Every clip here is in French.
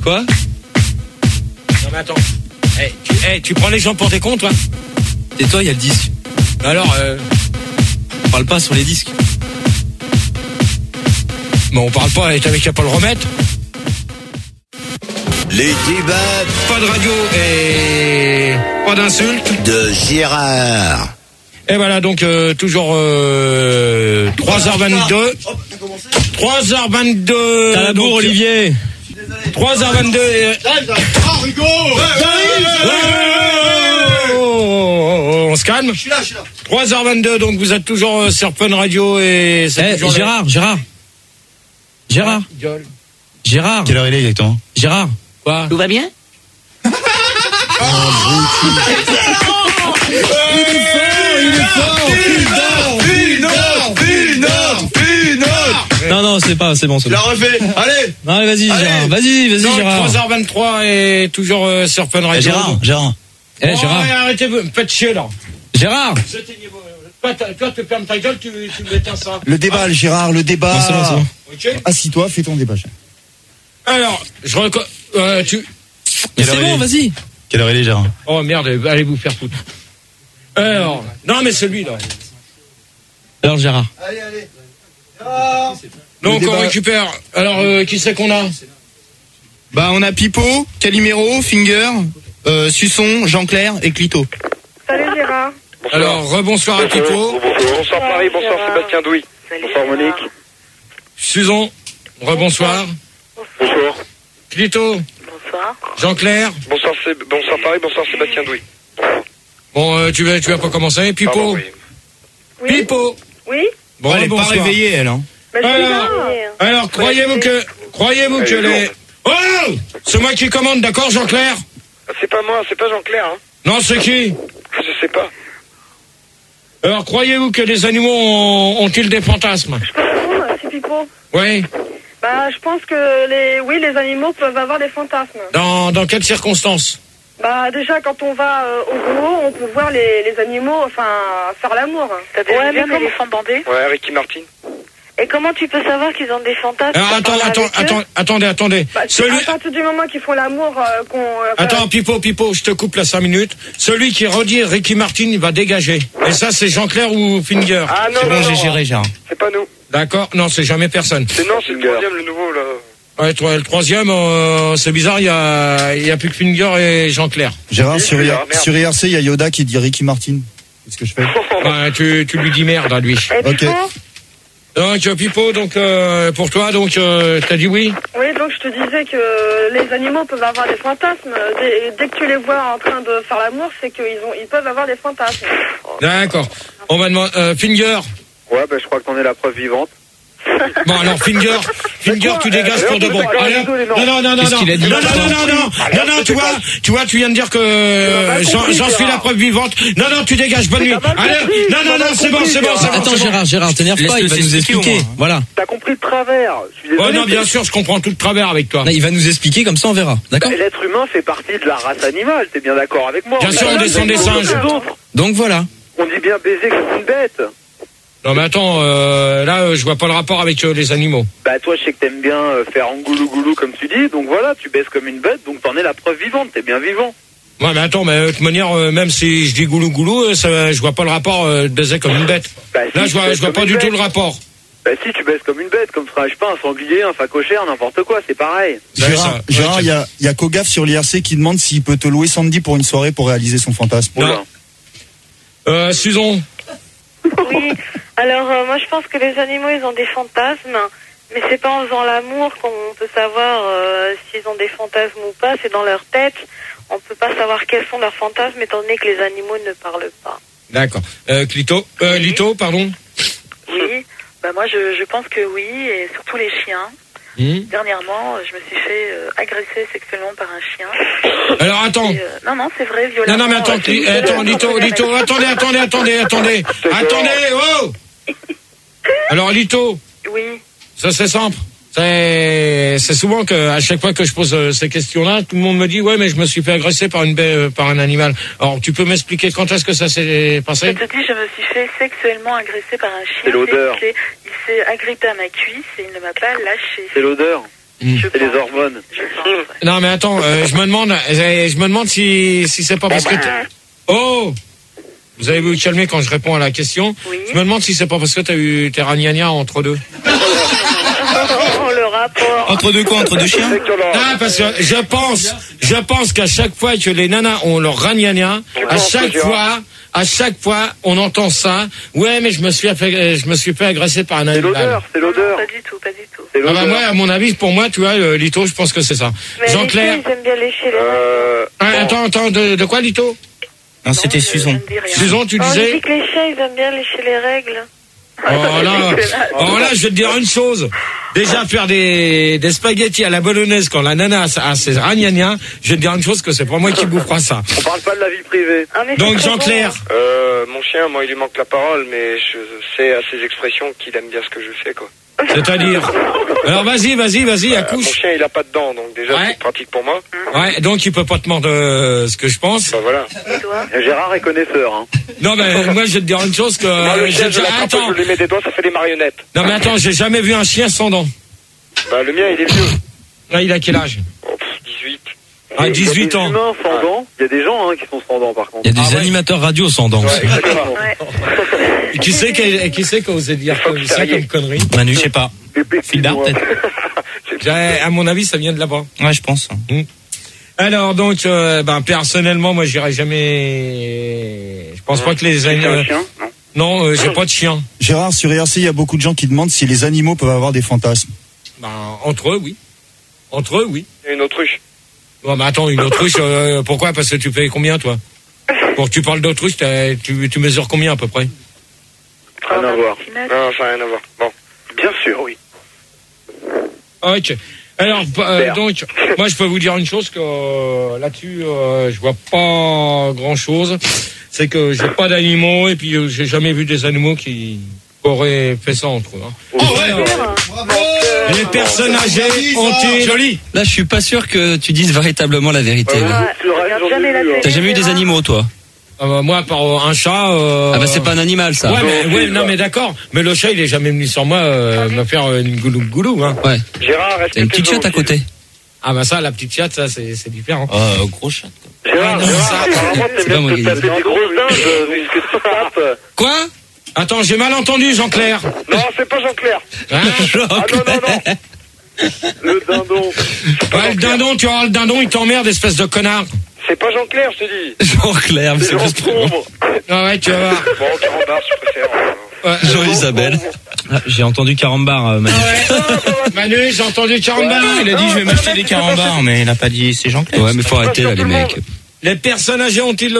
Quoi? Non mais attends. Tu prends les gens pour tes cons, toi? Et toi, il y a le disque. Alors, On parle pas sur les disques. bon, on parle pas, t'avais qu'à pas le remettre. Les débats Pas de radio et pas d'insultes. de Gérard. Et voilà, donc toujours 3h22. 3h22. T'as la bourre, donc, Olivier. 3h22. On se calme. Je suis là. 3h22, donc vous êtes toujours sur Fun Radio et c'est toujours Gérard. Gérard. Quelle heure il est exactement? Gérard. Quoi? Tout va bien? Non, c'est bon. Je la refais. Allez. Non, vas-y, Gérard. Vas-y, Donc, Gérard. 3h23 et toujours sur Fun Radio. Gérard. Gérard. Arrêtez, vous me faites chier là. Gérard. Toi, tu fermes ta gueule, tu m'éteins ça. Le débat, Gérard, le débat. Non, c'est bon. Ok. Assis-toi, fais ton débat. Alors, Mais c'est bon, vas-y. Quelle heure il est, Gérard? Oh merde, allez vous faire foutre. Alors, non mais celui-là. Alors, Gérard. Allez. Donc Le on débat- récupère. Alors, qui c'est qu'on a? Bah on a Pipo, Calimero, Finger, Suçon, Jean-Claire et Clito. Salut Gérard. Alors, rebonsoir à Pipo. Bonsoir Paris, bonsoir Sébastien Douy. Bonsoir Monique. Susan, rebonsoir. Bonsoir. Clito, Bonsoir. Jean-Claire. Bonsoir Paris, bonsoir Sébastien Douy. Bon, tu vas pas commencer. Pipo. Pardon, oui. Oui. Pipo. Oui. Bon, Elle est pas bonsoir. réveillée elle hein. Bah, je suis là. Alors, croyez-vous que les... Oh! C'est moi qui commande, d'accord, Jean-Claire? C'est pas moi, c'est pas Jean-Claire, hein. Non, c'est qui? Je sais pas. Alors, croyez-vous que les animaux ont-ils des fantasmes? Je peux répondre, c'est Pipo. Oui. Bah, je pense que les animaux peuvent avoir des fantasmes. Dans quelles circonstances? Bah, déjà, quand on va au zoo, on peut voir les animaux, faire l'amour. T'as déjà vu un éléphant bandé? Ouais, Ricky Martin. Et comment tu peux savoir qu'ils ont des fantasmes? Alors, attendez. Bah, à partir du moment qu'ils font l'amour, Attends, Pipo, je te coupe là 5 minutes. Celui qui redit Ricky Martin, il va dégager. Et ça, c'est Jean-Claire ou Finger? Ah non, C'est bon, non, j'ai non. géré, Gérard. C'est pas nous. D'accord? Non, c'est jamais personne. C'est le troisième, le nouveau, là. Ouais, le troisième, c'est bizarre, il y a plus que Finger et Jean-Claire. Gérard, Oui, sur merde. IRC, il y a Yoda qui dit Ricky Martin. Qu'est-ce que je fais? Ouais, tu lui dis merde à lui. Et Ok. Pipo? Donc, Pipo, pour toi, t'as dit oui? Oui, donc je te disais que les animaux peuvent avoir des fantasmes. Dès que tu les vois en train de faire l'amour, c'est qu'ils peuvent avoir des fantasmes. D'accord. On va demander, Finger. Ouais, bah je crois qu'on est la preuve vivante. Bon, alors, Finger, tu dégages pour de bon. Allez, non, Qu'est-ce qu'il a dit? non, tu vois, tu viens de dire que j'en suis la preuve vivante. Non, tu dégages, bonne nuit. Allez, non, c'est bon. Attends, Gérard, t'énerve pas, il va nous expliquer. Voilà. T'as compris de travers. Je suis désolé. Oh non, bien sûr, je comprends tout de travers avec toi. Là, il va nous expliquer, comme ça on verra. D'accord? L'être humain fait partie de la race animale, t'es bien d'accord avec moi? Bien sûr, on descend des singes. Donc voilà. On dit bien baiser comme une bête. Non, mais attends, là, je vois pas le rapport avec les animaux. Bah toi je sais que t'aimes bien faire en goulou comme tu dis, donc voilà, tu baisses comme une bête, donc t'en es la preuve vivante, t'es bien vivant. Ouais, mais attends, mais de toute manière, même si je dis goulou, je vois pas le rapport de baiser comme une bête. Bah, si, Là, tu je vois baises pas comme du une tout bête. le rapport. Bah si, tu baisses comme une bête, comme ferais, je sais pas, un sanglier, un facochère, n'importe quoi, c'est pareil. Gérard, il y a Kogaf sur l'IRC qui demande s'il peut te louer Sandy pour une soirée pour réaliser son fantasme. Non. Susan. Oui, alors moi je pense que les animaux ils ont des fantasmes, mais c'est pas en faisant l'amour qu'on peut savoir s'ils ont des fantasmes ou pas, c'est dans leur tête. On peut pas savoir quels sont leurs fantasmes étant donné que les animaux ne parlent pas. D'accord. Lito, pardon. Oui, bah moi je pense que oui, et surtout les chiens. Dernièrement, je me suis fait agresser sexuellement par un chien. Alors attends. Non, c'est vrai, violemment. Non, mais attends, Lito, attendez, oh! Alors Lito. Oui. Ça c'est simple. C'est souvent que à chaque fois que je pose ces questions-là, tout le monde me dit ouais, mais je me suis fait agresser par par un animal. Alors tu peux m'expliquer quand est-ce que ça s'est passé? Je te dis, je me suis fait sexuellement agresser par un chien. C'est l'odeur. Il s'est agrippé à ma cuisse et il ne m'a pas lâché. C'est l'odeur. C'est les hormones. Non, mais attends, je me demande si c'est pas parce que oh! Vous avez vous calmer quand je réponds à la question. Oui. Je me demande si c'est pas parce que t'as eu tes ragnagnas entre deux. Le rapport. Entre deux quoi? Entre deux chiens? Ah, parce que je pense qu'à chaque fois que les nanas ont leur ragnagna, à chaque fois, on entend ça. Ouais, mais je me suis fait agresser par un animal. C'est l'odeur. Pas du tout. Ah bah moi, à mon avis, pour moi, tu vois, Lito, je pense que c'est ça. Mais Jean-Claire. les chiens, ils aiment bien lécher les règles. Attends, de quoi, Lito? Non, c'était Susan. Susan, tu Je disais? dis que les chiens, ils aiment bien lécher les règles. Oh là, je vais te dire une chose. Déjà, faire des spaghettis à la bolognaise quand la nana a ses ragnagnas, je vais te dire une chose, que c'est pas moi qui bouffera ça. On parle pas de la vie privée. Ah, mais Donc, c'est Jean-Claire. bon. Mon chien, moi, il lui manque la parole, mais je sais à ses expressions qu'il aime bien ce que je fais, quoi. C'est-à-dire? Alors, vas-y, Mon accouche. chien, il a pas de dents, donc déjà, Ouais. c'est pratique pour moi. Ouais, donc il peut pas te mordre ce que je pense. Bah voilà. Et toi? Gérard est connaisseur. Hein. Non, mais moi, je vais te dire une chose que... Moi, le chien, je l'attrape, Attends. je lui mets des doigts, ça fait des marionnettes. Non, mais attends, j'ai jamais vu un chien sans dents. Bah, le mien, il est vieux. Là, il a quel âge? Oh, 18. Ah, 18 ans. Il y a des humains sans dents. Il y a des gens qui sont sans dents, par contre. Il y a des animateurs radio sans dents. Ouais, exactement. Ouais. Qui c'est qui a osé dire comme ça comme connerie? Manu, je sais pas. Fil d'art, peut-être. À mon avis, ça vient de là-bas. Ouais, je pense. Alors, donc, personnellement, moi, j'irai jamais... Je pense pas que les animaux... Non, j'ai pas de chien. Gérard, sur IRC, il y a beaucoup de gens qui demandent si les animaux peuvent avoir des fantasmes. Entre eux, oui. Il y a une autruche. Ouais, mais attends, une autruche, pourquoi? Parce que tu payes combien, toi? Pour que tu parles d'autruche, tu mesures combien, à peu près? Rien à voir. Non, ça n'a rien à voir. Bon. Bien sûr, oui. Ok. Alors, donc, moi, je peux vous dire une chose que là-dessus, je vois pas grand-chose. C'est que j'ai pas d'animaux et puis j'ai jamais vu des animaux qui auraient fait ça entre eux. Hein. Les personnes âgées ont-ils... Joli. Là, je suis pas sûr que tu dises véritablement la vérité. là. T'as jamais eu des animaux, toi? Moi, par un chat... Ah bah c'est pas un animal, ça. Ouais, non, mais d'accord. Mais le chat, il est jamais venu sur moi me faire une goulou, hein. Ouais. Gérard, est-ce T'as une petite chatte à côté. Ah bah ça, la petite chatte, ça, c'est différent. Gros chat. Gérard, apparemment, C'est pas moi qui dis. taper des grosses dindes, vu ce que tu tapes. Quoi? Attends, j'ai mal entendu, Jean-Claire. Non, c'est pas Jean-Claire. Hein? Ah non. Le dindon. Ouais, le dindon, tu vois, le dindon, il t'emmerde, espèce de connard. C'est pas Jean-Claire, je te dis. Jean-Claire, mais c'est juste pour... Ah ouais, tu vas voir. Bon, Carambar, je préfère. Ouais. Jean-Isabelle. J'ai entendu carambar, Manu. Manu, j'ai entendu Carambar. Il a dit je vais m'acheter des carambars, mais il a pas dit c'est Jean-Claire. Ouais, mais faut arrêter, là, les mecs. Les personnes âgées ont-ils,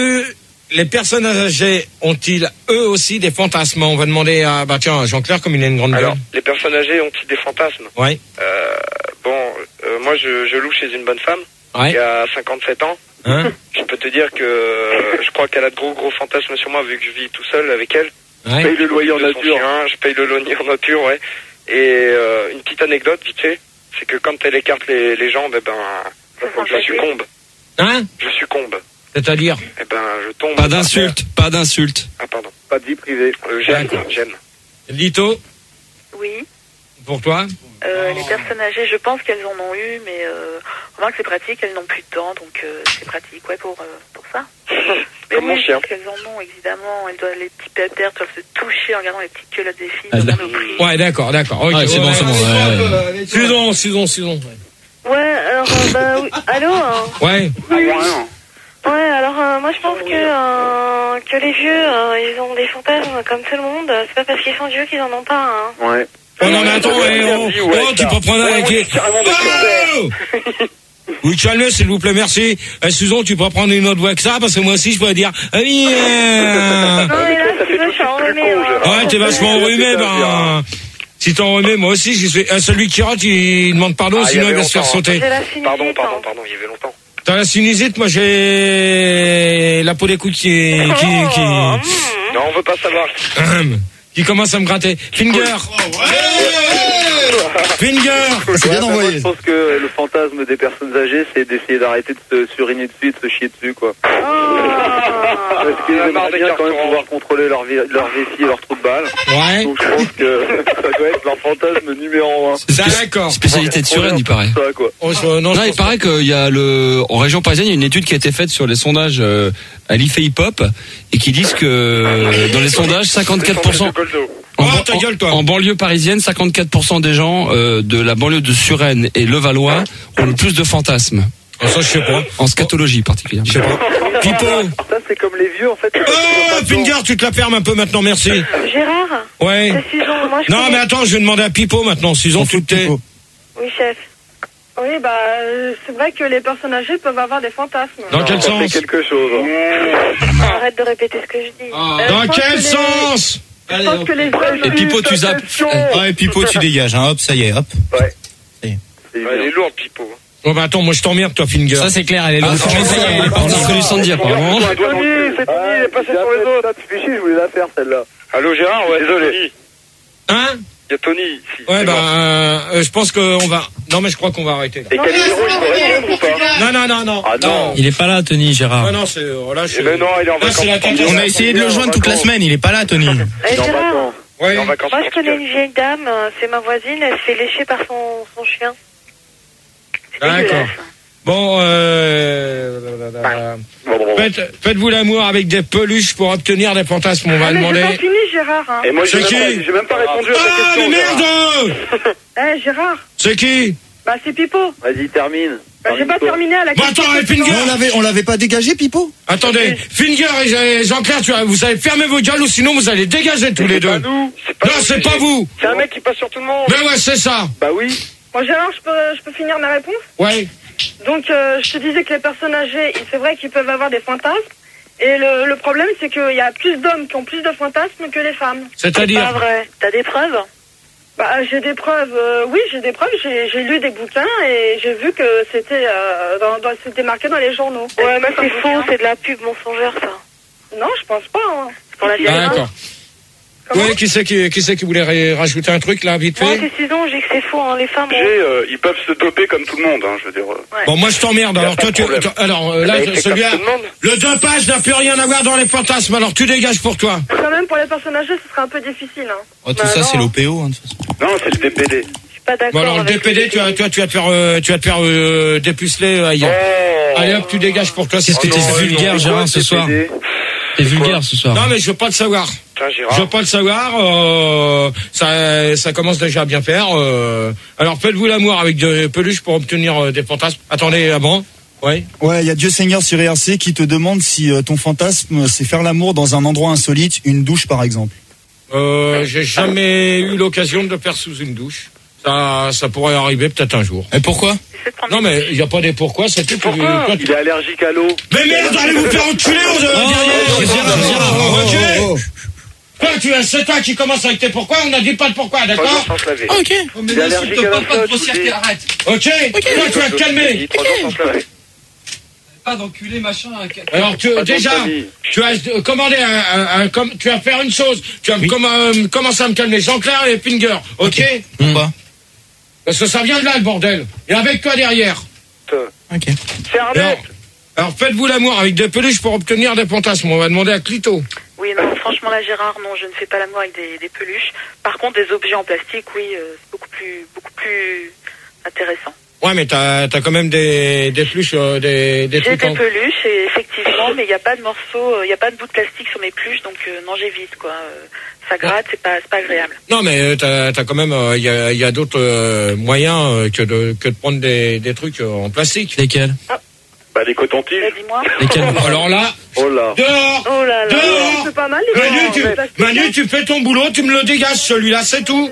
eux aussi des fantasmes? On va demander à, Jean-Claire, comme il a une grande gueule. Alors, les personnes âgées ont-ils des fantasmes? Ouais. Moi, je loue chez une bonne femme. Ouais. Qui a 57 ans. Hein? Je peux te dire que je crois qu'elle a de gros fantasmes sur moi vu que je vis tout seul avec elle. Ouais. Je paye le loyer en Son nature. chien, je paye le loyer en nature, ouais. Et une petite anecdote, vite fait, c'est que quand elle écarte les jambes, je succombe. Hein? Je succombe. C'est-à-dire? Je tombe. Pas d'insulte. Ah, pardon. Pas de vie privée. J'aime. Lito, Oui. pour toi? Les personnes âgées, je pense qu'elles en ont eu, mais remarque, c'est pratique, elles n'ont plus de dents, donc c'est pratique, ouais, pour ça. Mais Comme mon oui, chien. qu'elles en ont, évidemment, elles doivent, les petits pépères doivent se toucher en regardant les petites culottes des filles, dans nos prix. Ouais, d'accord. Ok. Ouais, c'est bon. Ouais. Suivons. Ouais, alors, oui. Allô? Ouais. Ouais, alors, moi, je pense que les vieux, ils ont des fantasmes comme tout le monde. C'est pas parce qu'ils sont vieux qu'ils en ont pas, hein. Ouais. Oh non, mais attends, tu peux prendre avec les... Oui, calmez, s'il vous plaît, merci. Susan, tu peux prendre une autre voix que ça, parce que moi aussi, je pourrais dire... Non, mais là, si tu veux, je suis enrhumée. Ouais, t'es vachement enrhumé, si t'es enrhumé, moi aussi, j'y suis... Celui qui rate, il demande pardon, sinon il va se faire sauter. J'ai la sinusite. Pardon, il y avait longtemps. T'as la sinusite, moi j'ai la peau des couilles qui Non, on veut pas savoir. qui commence à me gratter. Finger. Finger. C'est bien envoyé. Je pense que le fantasme des personnes âgées, c'est d'essayer d'arrêter de se suriner dessus, de se chier dessus, quoi. Parce qu'ils aimeraient bien quand même pouvoir contrôler leur vessie et leur trou de balle. Ouais. Donc je pense que ça doit être leur fantasme numéro 1. D'accord. Spécialité de surène, il paraît. Ça, quoi. Non, il paraît qu'il y a en région parisienne, il y a une étude qui a été faite sur les sondages à l'IFE Hip Hop et qui disent que dans les sondages, 54%. Ta gueule, toi. En banlieue parisienne, 54% des gens de la banlieue de Suresnes et Levallois ont le plus de fantasmes. Ça, je sais pas. En scatologie particulièrement. Je sais pas. Pipo. Ça, c'est comme les vieux, en fait. Finger, tu te la fermes un peu maintenant, merci. Gérard. Ouais. C'est Susan. Moi, Non, mais attends, je vais demander à Pipo maintenant. Susan, tu t'es. Oui, chef. Oui, c'est vrai que les personnes âgées peuvent avoir des fantasmes. Dans quel sens? C'est quelque chose. Arrête de répéter ce que je dis. Dans quel sens? Je pense que les Et Pipo, tu zappes. Ouais, Pipo, tu dégages, hein. Hop, ça y est, hop. Ouais. Ça y est. Elle est lourde, Pipo. Oh, bah attends, moi je t'emmerde, toi, Finger. Ça, c'est clair, elle est là. Ça y est, elle est partie. On a Sandy, apparemment. C'est Tony, il est passé sur les autres. Tu fais chier, je voulais la faire, celle-là. Allô, Gérard? Ouais, désolé. Hein? Il y a Tony ici. Ouais, je pense qu'on va. Non, mais je crois qu'on va arrêter. Là. Et Calimero, il peut répondre ou pas? Non. Ah non. Il est pas là, Tony, Gérard. Non, c'est. Là, Eh ben non, il est en vacances. On a essayé de le joindre toute la semaine, il est pas là, Tony. Gérard, Ouais. En vacances. moi je connais une vieille dame, c'est ma voisine, elle se fait lécher par son chien. D'accord. Bon, faites-vous l'amour avec des peluches pour obtenir des fantasmes, on va demander. J'ai pas fini, Gérard. Hein. Et moi, j'ai C'est qui? même pas répondu à ta Ah, question. mais merde! Gérard. C'est qui? C'est Pipo. Vas-y, termine. J'ai pas terminé à la Bon, question. attends, Finger! On l'avait pas dégagé, Pipo? Attendez, Finger et Jean-Claire, vous allez fermer vos gueules ou sinon vous allez dégager tous les deux. C'est pas nous. Non, c'est pas vous. C'est un mec qui passe sur tout le monde. Mais ouais, c'est ça. Bah oui. Bon, Gérard, je peux finir ma réponse? Ouais. Donc, je te disais que les personnes âgées, c'est vrai qu'ils peuvent avoir des fantasmes. Et le problème, c'est qu'il y a plus d'hommes qui ont plus de fantasmes que les femmes. C'est pas C'est-à-dire? vrai. T'as des preuves? J'ai des preuves. Oui, j'ai des preuves. J'ai lu des bouquins et j'ai vu que c'était c'était marqué dans les journaux. Ouais, mais c'est faux, c'est de la pub mensongère, ça. Non, je pense pas. Hein. Pour la Ah, d'accord. Oui, qui c'est qui voulait rajouter un truc là, vite Moi, fait? c'est Susan, j'ai que c'est faux, hein, les femmes. Ils peuvent se doper comme tout le monde, hein, je veux dire. Bon, moi je t'emmerde. Alors toi, là, celui-là, le dopage n'a plus rien à voir dans les fantasmes. Alors tu dégages pour toi. Quand même, pour les personnes âgées, ce serait un peu difficile. Hein. Oh, tout ça, c'est l'OPO, hein, de toute façon. Non, c'est le DPD. Je suis pas d'accord. Bon, alors le avec DPD, tu vas te faire dépuceler ailleurs. Allez hop, tu dégages pour toi. Qu'est-ce que t'es vulgaire, Gérard, ce soir? T'es vulgaire ce soir. Non, mais je veux pas le savoir. Tiens, Je Gérard. veux pas le savoir. Ça commence déjà à bien faire. Alors faites-vous l'amour avec des peluches pour obtenir des fantasmes. Attendez, avant. Ouais. Ouais, il y a Dieu Seigneur sur ERC qui te demande si ton fantasme, c'est faire l'amour dans un endroit insolite, une douche par exemple. J'ai jamais eu l'occasion de le faire sous une douche. Ça pourrait arriver peut-être un jour. Et pourquoi? Non, mais il n'y a pas des pourquoi, c'est tout. Pourquoi? Il est allergique à l'eau. Mais merde, allez vous faire enculer derrière. Toi, c'est toi qui commence avec tes pourquoi, on n'a dit pas de pourquoi, d'accord? Ok. Il est allergique à la flotte. Arrête. Ok. Toi, tu vas te calmer. 3 ans sans se laver. Pas d'enculé, machin. Alors, déjà, tu as commandé tu vas faire une chose. Tu vas commencer à me calmer. Jean-Claire et Finger, ok? Pourquoi? Parce que ça vient de là, le bordel. Et avec quoi derrière? Ok. Fermez. Alors, faites-vous l'amour avec des peluches pour obtenir des fantasmes. On va demander à Clito. Oui, non, franchement, là, Gérard, non, je ne fais pas l'amour avec des peluches. Par contre, des objets en plastique, oui, c'est beaucoup plus intéressant. Ouais, mais t'as quand même des peluches, des J'ai trucs des peluches, effectivement, mais il n'y a pas de morceaux, il n'y a pas de bout de plastique sur mes peluches, donc non, j'évite, quoi. Ça gratte, c'est pas agréable. Non, mais t'as quand même, il y a d'autres moyens que de prendre des trucs en plastique. Lesquels? Bah, les cotons-tiges. Dis-moi. Lesquels? Alors là, Oh là. dehors, Oh là là. dehors. C'est pas mal. Manu, tu fais ton boulot, tu me le dégages, celui-là, c'est tout.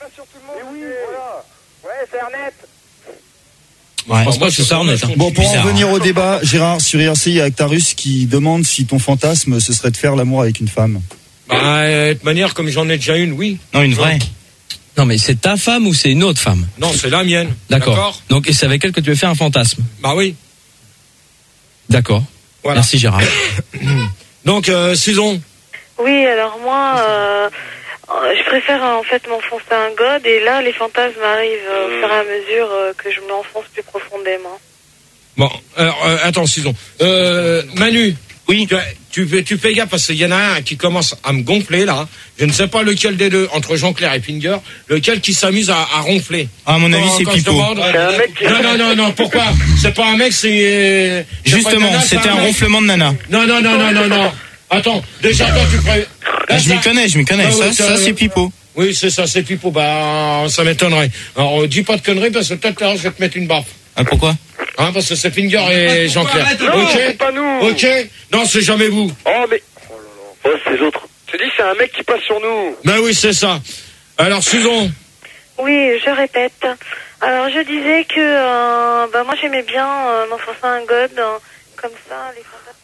Ouais, c'est Ernest. Ouais, je pense pas que c'est ça, honnête. Bon, pour en Bizarre, revenir au débat, Gérard, sur ERC, il y a Actarus qui demande si ton fantasme, ce serait de faire l'amour avec une femme. Bah, de toute manière, comme j'en ai déjà une, oui. Non, une vraie. Non, mais c'est ta femme ou c'est une autre femme? Non, c'est la mienne. D'accord. Donc, et c'est avec elle que tu veux faire un fantasme? Bah oui. D'accord. Voilà. Merci, Gérard. Donc, Susan. Oui, alors moi, Je préfère en fait m'enfoncer un god et là les fantasmes arrivent au fur et à mesure que je m'enfonce plus profondément. Bon, alors attends, Susan. Manu. Oui. Tu fais gaffe parce qu'il y en a un qui commence à me gonfler là. Je ne sais pas lequel des deux, entre Jean-Claire et Finger, lequel qui s'amuse à ronfler. À mon avis, c'est Pipo. Non, pourquoi? C'est pas un mec, c'est... Justement, c'était un ronflement de nana. Non. Attends, déjà toi tu ferais... Je m'y connais. Ça c'est Pipo. Oui, c'est ça, c'est Pipo. Bah, ça m'étonnerait. Alors, dis pas de conneries parce que peut-être là, je vais te mettre une baffe. Ah, pourquoi? Parce que c'est Finger et Jean-Claire. Non, c'est pas nous. Ok. Non, c'est jamais vous. Oh, mais... Oh, c'est l'autre. Tu dis, c'est un mec qui passe sur nous. Ben oui, c'est ça. Alors, Susan. Oui, je répète. Alors, je disais que moi, j'aimais bien m'enfoncer un god. Comme ça, les fantasmes...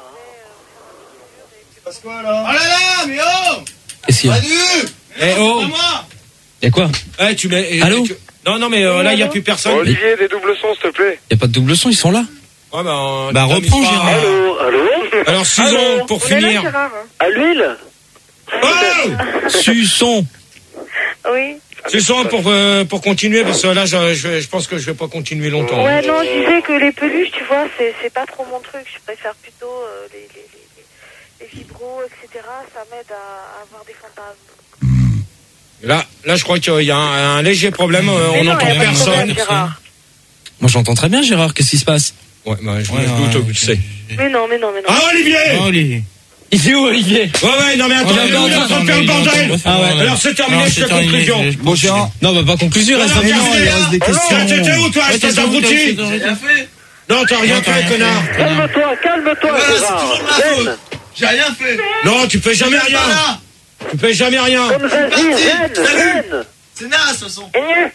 C'est passe quoi, là? Oh là là, mais oh! Qu'est-ce qu'il y a? Oh! Y'a quoi? Tu mets... Allô? Non, mais là, il n'y a plus personne. Olivier, des doubles sons, s'il te plaît. Y'a pas de double son, ils sont là. Ouais, reprends, Gérard. Allô? Alors, Susan, pour finir. À l'huile? Oh! Suçon. Oui. Susan, pour continuer, parce que là, je pense que je vais pas continuer longtemps. Ouais, non, je disais que les peluches, tu vois, c'est pas trop mon truc. Je préfère plutôt les vibros, etc. Ça m'aide à avoir des fantasmes. Là, je crois qu'il y a un léger problème. On n'entend personne. Moi, j'entends très bien, Gérard. Qu'est-ce qui se passe? Ouais, je me doute, tu sais. Mais non. Ah, Olivier! Il est où, Olivier? Ouais, non, mais attends, on est en train de faire le bordel. Ah ouais. Alors, c'est terminé, je fais conclusion. Bon, Gérard. Non, bah, pas conclusion, il reste 20 minutes. Il reste des questions. T'étais où, toi, espèce d'abruti? Non, t'as rien fait, connard. Calme-toi, Gérard. J'ai rien fait. Non, tu fais jamais rien. Tu fais jamais rien. Comme vas-y, zen. C'est naze, de toute façon.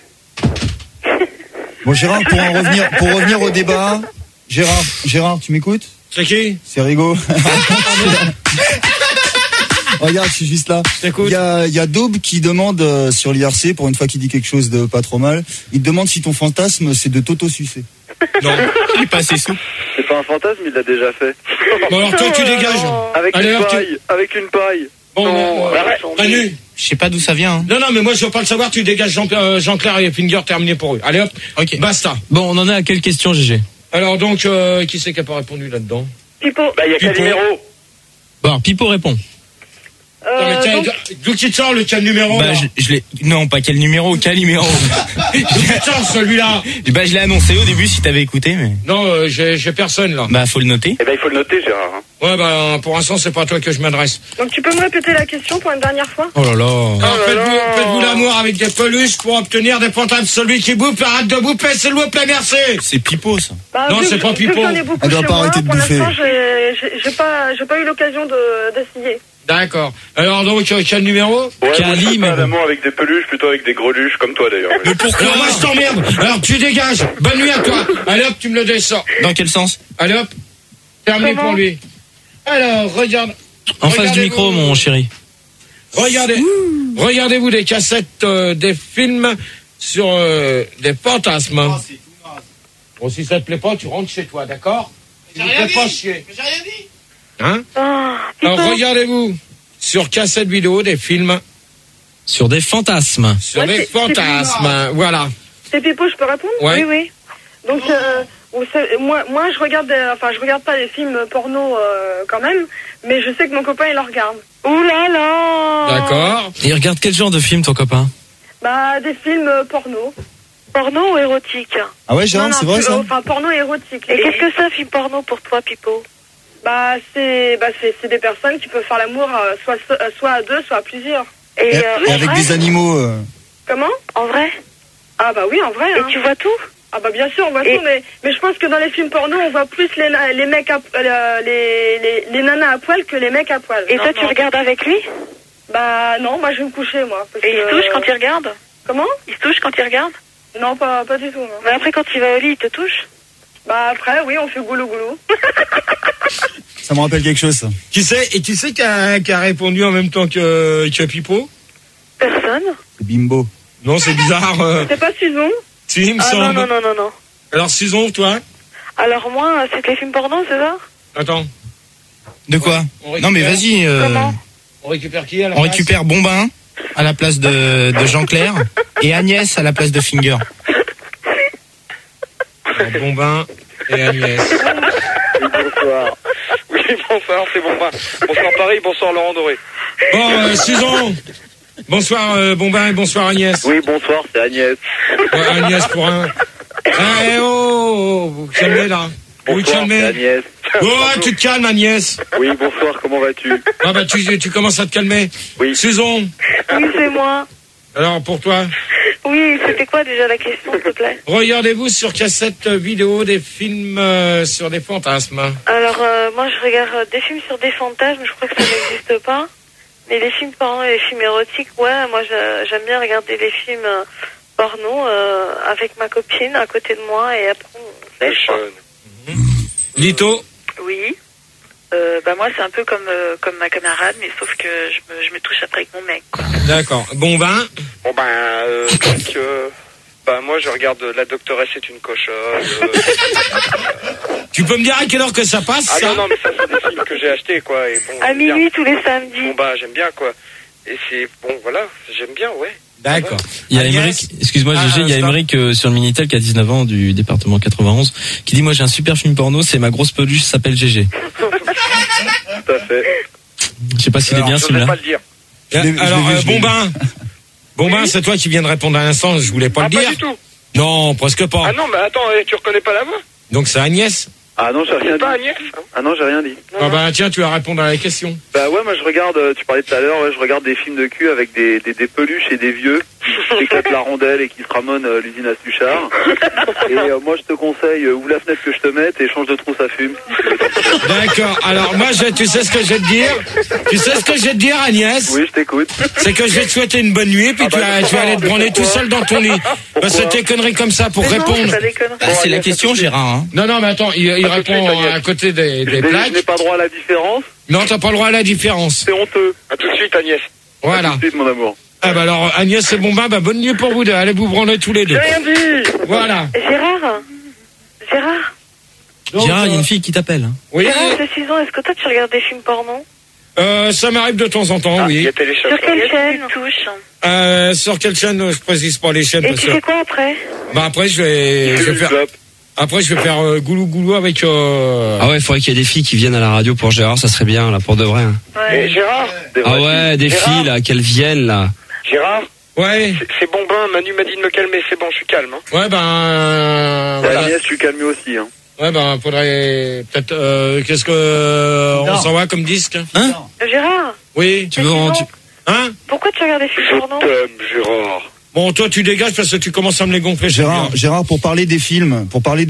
Bon, Gérard, pour revenir au débat, Gérard, tu m'écoutes? C'est qui? C'est Rigaud. Regarde, je suis juste là. Il y a Daube qui demande sur l'IRC, pour une fois qu'il dit quelque chose de pas trop mal, il te demande si ton fantasme c'est de t'auto-sucer. Non, il est pas assez souple. C'est pas un fantasme, il l'a déjà fait. Bon, alors toi, tu dégages. Avec une paille. Bon, Manu. Je sais pas d'où ça vient. Non, mais moi, je veux pas le savoir, tu dégages Jean-Claire et Finger, terminé pour eux. Allez hop, ok. Basta. Bon, on en est à quelle question, GG? Alors donc, qui c'est qui a pas répondu là-dedans? Pipo. Bah, il y a quel numéro? Bon, alors, Pipo répond. D'où tu te sors le quel numéro? Bah, non, pas quel numéro, Calimero. D'où tu te sors celui-là? Bah, je l'ai annoncé au début si t'avais écouté, mais. Non, j'ai personne là. Bah, faut le noter. Eh ben, il faut le noter, Gérard. Ouais, bah, pour l'instant, c'est pas à toi que je m'adresse. Donc tu peux me répéter la question pour une dernière fois? Oh là là. Alors, faites-vous l'amour avec des peluches pour obtenir des fantasmes. Celui qui bouffe, arrête de bouffer, s'il vous plaît, merci. C'est Pipo, ça. Bah, non, c'est pas Pipo. Elle doit pas arrêter de bouffer. Pour l'instant, j'ai pas eu l'occasion d'essayer. D'accord. Alors donc, quel numéro? Ouais, Cali, moi, je mais pas l'amour avec des peluches, plutôt avec des greluches, comme toi d'ailleurs. Mais pourquoi? Alors moi, je t'emmerde. Alors tu dégages. Bonne nuit à toi. Allez hop, tu me le descends. Dans quel sens? Allez hop. Terminé pour lui. Alors, regarde. En face du micro, mon chéri. Regardez-vous des cassettes, des films sur des fantasmes. Bon, si ça te plaît pas, tu rentres chez toi, d'accord? J'ai rien dit. Pas chier. J'ai rien dit. Hein? Alors, regardez-vous sur cassette vidéo des films sur des fantasmes. Sur des fantasmes, voilà. C'est Pipo, je peux répondre? Ouais. Oui. Donc, moi, je regarde pas les films porno quand même, mais je sais que mon copain il en regarde. Ouh là là. D'accord. Et il regarde quel genre de film, ton copain? Bah, des films porno. Porno ou érotique? Ah ouais, Gérard, c'est vrai ça? Enfin, porno érotique. Et qu'est-ce que c'est un film porno pour toi, Pipo? Bah, c'est des personnes qui peuvent faire l'amour soit à deux, soit à plusieurs. Et avec des animaux. Comment? En vrai? Ah bah oui, en vrai. Et tu vois tout? Ah bah bien sûr, on voit tout, mais je pense que dans les films porno, on voit plus les mecs les nanas à poil que les mecs à poil. Et toi, tu regardes avec lui? Bah non, moi je vais me coucher, moi. Et il se touche quand il regarde? Comment? Il se touche quand il regarde? Non, pas du tout, non. Mais après, quand il va au lit, il te touche? Bah après, oui, on fait goulou-goulou. Ça me rappelle quelque chose, ça. Qui c'est qui a répondu en même temps que Pipo? Personne. C'est Bimbo. Non, c'est bizarre. C'est pas Susan? Si, il me semble. Non. Alors, Susan, toi? Alors moi, c'est les films porno, c'est ça? Attends. De quoi? Non mais vas-y. On récupère qui alors? On récupère Bombin. à la place de Jean-Clair et Agnès à la place de Finger. Bombin et Agnès. Bonsoir. Oui, bonsoir, c'est Bombin. Bonsoir Paris, bonsoir Laurent Doré. Bon, Susan. Bonsoir Bombin et bonsoir Agnès. Oui, bonsoir, c'est Agnès. Ouais, Agnès pour un. Ah, vous calmez là. Bonsoir, c'est Agnès. Oh, tu te calmes Agnès. Oui, bonsoir, comment vas-tu? Ah bah tu commences à te calmer. Oui. Susan. Oui, c'est moi. Alors pour toi. Oui, c'était quoi déjà la question, s'il te plaît? Regardez-vous sur cassette vidéo des films sur des fantasmes. Alors, moi, je regarde des films sur des fantasmes, je crois que ça n'existe pas. Mais les films porno et les films érotiques, ouais, moi, j'aime bien regarder les films porno avec ma copine à côté de moi et après, on fait quoi. Lito. Oui. Bah moi, c'est un peu comme ma camarade, mais sauf que je me touche après avec mon mec, quoi. D'accord. Bon ben. Bah moi je regarde La Doctoresse est une cochonne. Tu peux me dire à quelle heure que ça passe? Ah ça non mais ça c'est des films que j'ai achetés quoi. Et bon, à minuit tous les samedis. Bon bah j'aime bien quoi. Et c'est bon voilà, j'aime bien ouais. D'accord. Il y a Émeric, excuse-moi GG, il y a Émeric sur le Minitel qui a 19 ans du département 91 qui dit moi j'ai un super film porno, c'est Ma grosse peluche s'appelle GG. Tout à fait. Je sais pas s'il est bien celui-là. Pas le dire. Alors Bombin, c'est toi qui viens de répondre à l'instant, je voulais pas le dire. Pas du tout. Non, presque pas. Ah non mais attends, tu reconnais pas la voix? Donc c'est Agnès. Ah non, j'ai rien dit. Pas Agnès. Ah non, j'ai rien dit. Ah bah tiens, tu vas répondre à la question. Bah ouais, moi je regarde, tu parlais tout à l'heure, ouais, je regarde des films de cul avec des peluches et des vieux qui éclatent la rondelle et qui se ramonnent l'usine à Suchard. Et moi je te conseille, ouvre la fenêtre que je te mette et change de trousse à fume. D'accord, alors moi tu sais ce que je vais te dire? Tu sais ce que je vais te dire Agnès? Oui, je t'écoute. C'est que je vais te souhaiter une bonne nuit puis tu vas aller te branler tout seul dans ton lit. Parce que tes conneries comme ça pour répondre. C'est la question Gérard, hein. Non mais attends, il répond à côté des plaques. Je n'ai pas droit à la différence. Non, t'as pas le droit à la différence. C'est honteux. À tout de suite Agnès. Voilà. À tout de suite mon amour. Ah bah alors Agnès et Bombin, bah bonne nuit pour vous deux. Allez vous branler tous les deux. J'ai rien dit. Voilà. Gérard, Donc, Gérard, il y a une fille qui t'appelle. Hein. Oui. Gérard, c'est Susan, est-ce que toi tu regardes des films porno? Ça m'arrive de temps en temps, oui. Sur quelle chaîne? Sur quelle chaîne? Je précise pas les chaînes. Et parce tu que... fais quoi après? Bah après je vais faire. Après je vais faire goulou avec. Ah ouais, il faudrait qu'il y ait des filles qui viennent à la radio pour Gérard, ça serait bien là pour de vrai. Hein. Ouais. Et Gérard. Ah ouais, des filles là, qu'elles viennent là. Gérard. Ouais. C'est Bombin, Manu m'a dit de me calmer, c'est bon, je suis calme. Hein. Ouais Voilà. Agnès, je suis calmé aussi. Hein. Ouais faudrait peut-être. Qu'est-ce que on s'envoie comme disque? Hein? Gérard. Oui. Tu veux Hein? Pourquoi tu regardes des films porno? Gérard. Bon, toi, tu dégages parce que tu commences à me les gonfler. Gérard, pour parler des films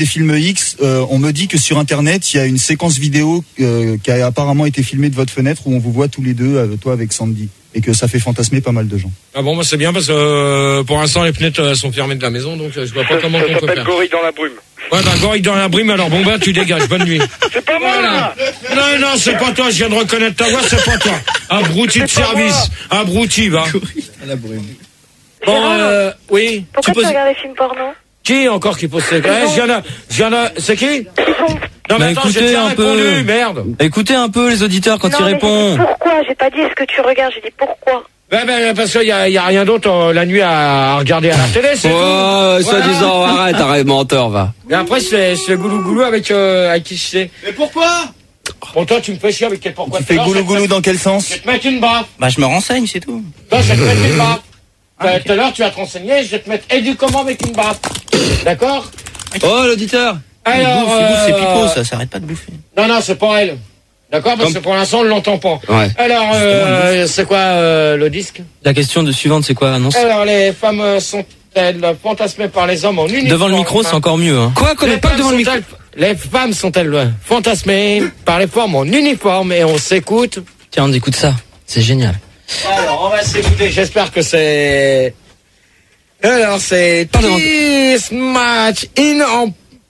X, on me dit que sur Internet, il y a une séquence vidéo qui a apparemment été filmée de votre fenêtre où on vous voit tous les deux, toi avec Sandy, et que ça fait fantasmer pas mal de gens. Ah bon, bah c'est bien parce que pour l'instant, les fenêtres sont fermées de la maison, donc je vois pas comment on peut faire. Gorille dans la brume. Ouais, bah gorille dans la brume, alors bon bah tu dégages, bonne nuit. C'est pas moi là. Non, c'est pas toi, je viens de reconnaître ta voix, c'est pas toi. Abruti de service, abruti, va. Gorille dans la brume. Bon, oui. Pourquoi tu regardes des films porno? Qui encore qui pose ces questions? C'est qui? Non, mais attends, écoutez j'ai un répondu, peu. Merde. Écoutez un peu les auditeurs quand ils mais répondent. Pourquoi? J'ai pas dit est-ce que tu regardes, j'ai dit pourquoi. Ben, parce qu'il y a rien d'autre la nuit à regarder à la télé, c'est tout. Soi-disant, arrête, menteur, va. Et après, je fais goulou avec qui je sais. Mais pourquoi? Bon, toi, tu me fais chier avec quel pourquoi. Tu fais goulou dans quel sens? Je vais te mettre une baffe. Bah je me renseigne, c'est tout. Toi, je vais te mettre une baffe. Tout à l'heure, tu vas te renseigner, je vais te mettre éduquement avec une baffe. D'accord? Oh, l'auditeur. Alors, c'est Pipo, ça s'arrête pas de bouffer. Non, c'est pas elle. D'accord? Parce que pour l'instant, on l'entend pas. Ouais. Alors, c'est quoi le disque? La question suivante, c'est quoi, annonce? Alors, les femmes sont-elles fantasmées par les hommes en uniforme? Devant le micro, c'est encore mieux. Hein. Quoi, qu'on n'est pas devant le micro? Les femmes sont-elles fantasmées par les femmes en uniforme? Et on s'écoute. Tiens, on écoute ça. C'est génial. Alors, on va s'écouter. J'espère que c'est... Alors, c'est This Match in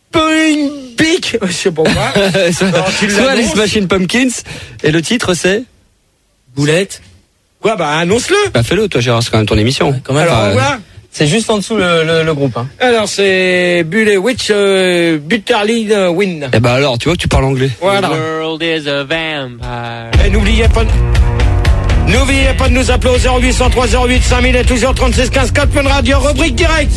Point Big. Je sais pas quoi. Soit les Smashing Pumpkins. Et le titre, c'est? Boulette. Quoi, bah, annonce-le. Bah, fais-le, toi, Gérard, c'est quand même ton émission. Ouais, quand même. Alors, on voit. C'est juste en dessous le groupe. Hein. Alors, c'est Bulle Witch Butterly Win. Eh bah alors, tu vois que tu parles anglais. Voilà. The world is a vampire. Et n'oubliez pas... N'oubliez pas de nous appeler au 0803 08 5000 et toujours 36 15 4 Fun Radio, rubrique directe.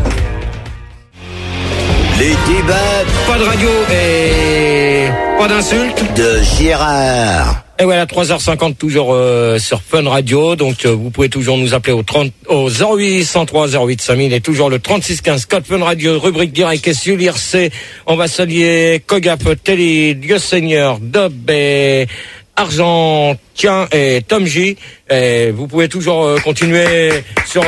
Les débats. Pas de radio et pas d'insultes. De Gérard. Et voilà, 3h50 toujours sur Fun Radio. Donc vous pouvez toujours nous appeler au 0803 08 5000 et toujours le 36 15 4 Fun Radio, rubrique direct et sur l'IRC. On va saluer Kogap, Telly, Dieu Seigneur, Dob et Argentien et Tom J. Et vous pouvez toujours continuer sur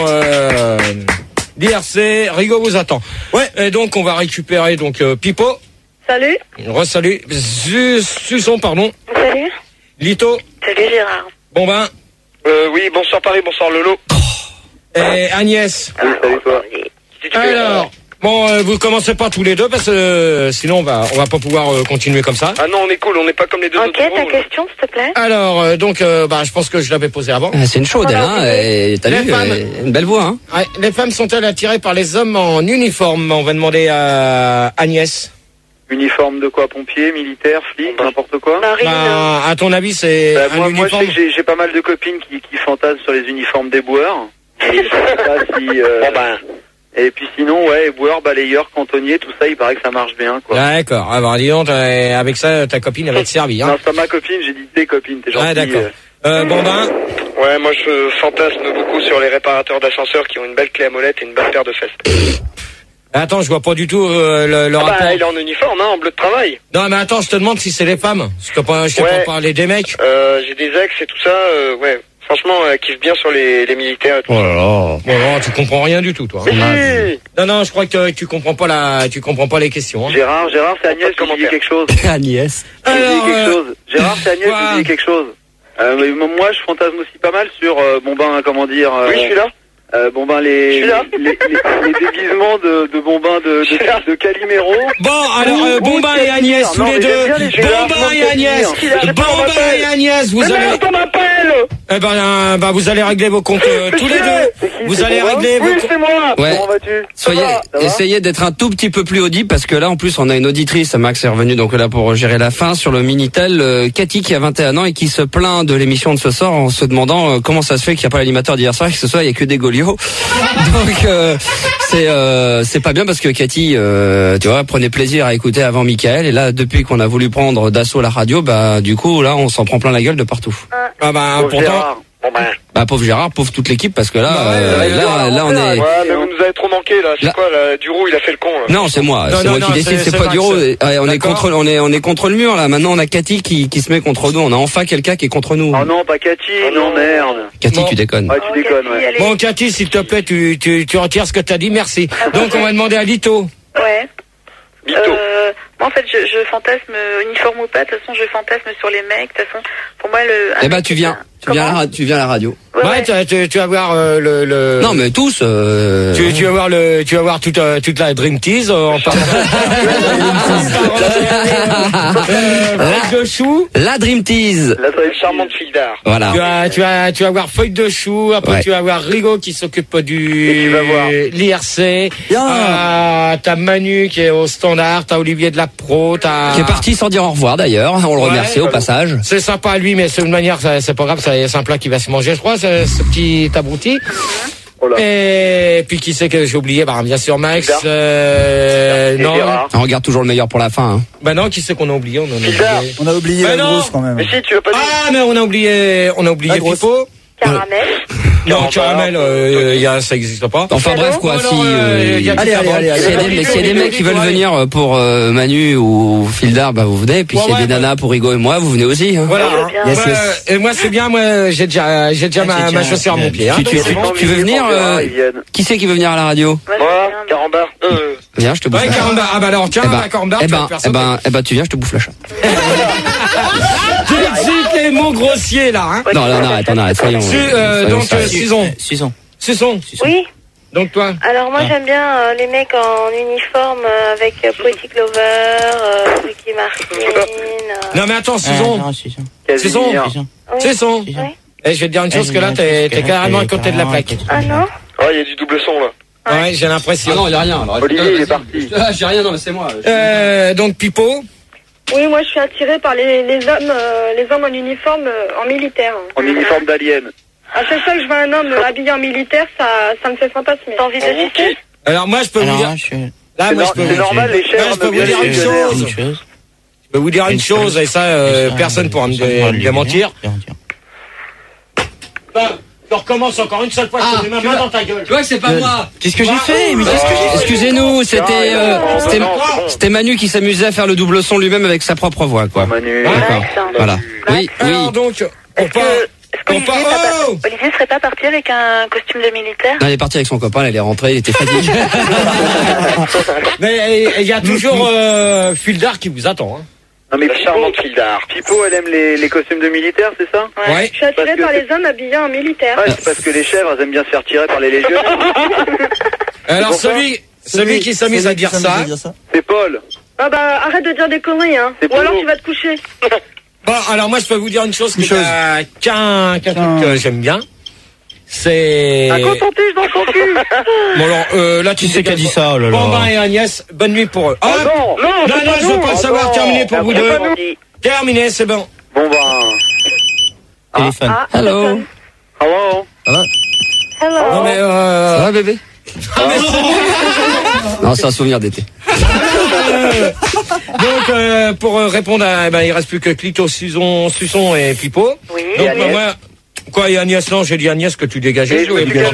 l'IRC. Rigo vous attend. Ouais. Et donc on va récupérer donc Pipo. Salut. Re-salut. Suçon, pardon. Salut. Lito. Salut Gérard. Bon ben. Oui, bonsoir Paris, bonsoir Lolo. Et Agnès. Salut toi. Alors, bon, vous commencez pas tous les deux parce que sinon on va pas pouvoir continuer comme ça. Ah non, on est cool, on n'est pas comme les deux autres. Ok, ta question s'il te plaît. Alors, donc, je pense que je l'avais posé avant. C'est une chaude, elle, hein. Et t'as vu, une belle voix, hein. Ouais, les femmes sont-elles attirées par les hommes en uniforme? On va demander à Agnès. Uniforme de quoi? Pompier, militaire, flic, n'importe quoi? À ton avis, c'est un moi, uniforme? je sais que j'ai pas mal de copines qui fantasment sur les uniformes d'éboueurs. Et je sais pas si... Et puis sinon, ouais, éboueur, balayeur, cantonnier, tout ça, il paraît que ça marche bien, quoi. D'accord. Alors, dis donc, avec ça, ta copine, elle va te servir, hein. Non, c'est pas ma copine, j'ai dit tes copines, t'es gentil. Ah, d'accord. Bon ben. Ouais, moi je fantasme beaucoup sur les réparateurs d'ascenseurs qui ont une belle clé à molette et une belle paire de fesses. Attends, je vois pas du tout le rapport. Il est en uniforme, hein, en bleu de travail. Non, mais attends, je te demande si c'est les femmes. Je t'ai pas parlé des mecs. J'ai des ex et tout ça, ouais. Franchement, kiffe bien sur les militaires et tout. Oh là là. Bon, tu comprends rien du tout, toi. Mais non, je crois que tu comprends pas les questions. Hein. Gérard, c'est Agnès qui dit quelque chose. Agnès. Gérard, c'est Agnès qui dit quelque chose. Moi, je fantasme aussi pas mal sur, oui, je suis là. Les déguisements de Bombin de Calimero. Bon, alors, Bombin et Agnès, tous les deux. Bombin et Agnès, vous allez... vous allez régler vos comptes tous les deux. Vous allez régler vos comptes. C'est moi. Ouais. Comment vas-tu? Essayez d'être un tout petit peu plus audible parce que là, en plus, on a une auditrice. Max est revenu donc là pour gérer la fin sur le Minitel. Cathy qui a 21 ans et qui se plaint de l'émission de ce soir en se demandant comment ça se fait qu'il n'y a pas l'animateur d'hier soir et que ce soir il n'y a que des Gaulios. Donc c'est pas bien parce que Cathy, tu vois, prenait plaisir à écouter avant Mickaël et là depuis qu'on a voulu prendre d'assaut la radio, du coup là on s'en prend plein la gueule de partout. Pourtant. Pauvre Gérard, pauvre toute l'équipe parce que là, là on est. Ouais, mais vous nous avez trop manqué là. C'est quoi là? Duro, il a fait le con. Là. Non, c'est moi. C'est moi qui décide. C'est pas Duro. On est contre le mur là. Maintenant, on a Cathy qui se met contre nous. On a enfin quelqu'un qui est contre nous. Oh non, pas Cathy. Non, merde. Cathy, tu déconnes. Ouais, tu déconnes. Ouais. Bon, Cathy, s'il te plaît, tu retires ce que t'as dit. Merci. Donc, on va demander à Lito. Ouais. Lito. Moi, en fait, je fantasme uniforme ou pas. De toute façon, je fantasme sur les mecs. De toute façon, pour moi, tu viens à la radio. Ouais. Tu vas voir le. Non, mais tous. Tu vas voir toute la Dream Tease en parlant. Feuille de chou. La Dream Tease. La très charmante fille d'art. Voilà. Tu vas voir Feuille de chou. Après, tu vas voir Rigo qui s'occupe du l'IRC. T'as Manu qui est au standard. T'as Olivier de la Pro. Qui est parti sans dire au revoir d'ailleurs. On le remercie au passage. C'est sympa à lui, mais c'est une manière, c'est pas grave. C'est un plat qui va se manger, je crois, ce petit abruti. Et puis qui c'est que j'ai oublié? Bien sûr Max. Non. On regarde toujours le meilleur pour la fin. Hein. Non, qui c'est qu'on a oublié? On a oublié la grosse quand même. Mais si, tu l'as pas dit. Ah, mais on a oublié Pipo. Caramel. Non, caramel, ça existe pas. Enfin bref quoi, si s'il y a des mecs qui veulent venir pour Manu ou Fildar, vous venez. Puis s'il y a des nanas pour Rigo et moi, vous venez aussi. Hein. Voilà. Et moi c'est bien, moi j'ai déjà ma chaussure à mon pied. Tu veux venir? Qui c'est qui veut venir à la radio? Moi, Carambar. Viens, je te bouffe. Ouais, Carambar. Alors tiens, Carambar, tu viens, je te bouffe la chatte. Tu dis les mots grossiers là, hein. Non, là, on arrête, soyons. Donc, Suçon. Oui. Donc toi. Alors moi j'aime bien les mecs en uniforme avec Poetic Lover, Ricky Martin. Non mais attends, Suçon. Et je vais te dire une chose que là t'es carrément à côté de la plaque. Ah non. Ah, il y a du double son là. Ouais, j'ai l'impression. Ah non, il y a rien. Olivier, il est parti. J'ai rien, non, mais c'est moi. Donc Pipo. Oui, moi je suis attirée par les hommes en uniforme, en militaire. En uniforme d'alien. À chaque fois que je vois un homme habillé en militaire, ça me fait fantasmer. T'as envie de citer? Alors moi je peux vous dire. C'est normal, les chèvres. Je peux vous dire une chose. Je peux vous dire une chose, et ça, personne pourra me démentir. Je recommence encore une seule fois, je te mets ma main dans ta gueule. Tu vois que c'est pas moi. Qu'est-ce que j'ai fait? Mais qu'est-ce que j'ai fait? Excusez-nous, c'était Manu qui s'amusait à faire le double son lui-même avec sa propre voix, quoi. Manu. D'accord. Voilà. Oui, Alors donc, Olivier serait pas parti avec un costume de militaire? Non, il est parti avec son copain, il est rentré, il était fatigué. Mais il y a toujours Fildar qui vous attend. Hein. Non mais Pipo, elle aime les costumes de militaires, c'est ça? Ouais. Je suis attirée par les hommes habillés en militaire. Ouais, c'est parce que les chèvres, elles aiment bien se faire tirer par les légionnaires. Alors celui qui s'amuse à dire ça, c'est Paul. Ah bah arrête de dire des conneries, hein. Ou alors tu vas te coucher. Bon, alors moi je peux vous dire une chose, qu'un truc que j'aime bien. C'est... Un coton-tige dans son cul. Bon alors, là tu sais qu'a dit ça, oh là là. Bambin et Agnès, bonne nuit pour eux. Ah non, je veux pas le savoir, terminé pour vous deux. Terminé, c'est bon. Bon bah... Téléphone. Hello. Hello. Hello. Non mais Ça va bébé? Non, c'est un souvenir d'été. Donc pour répondre à, il reste plus que Clito, Suçon et Pipo. Oui. Donc moi, quoi, et Agnès, non, j'ai dit Agnès que tu dégageais.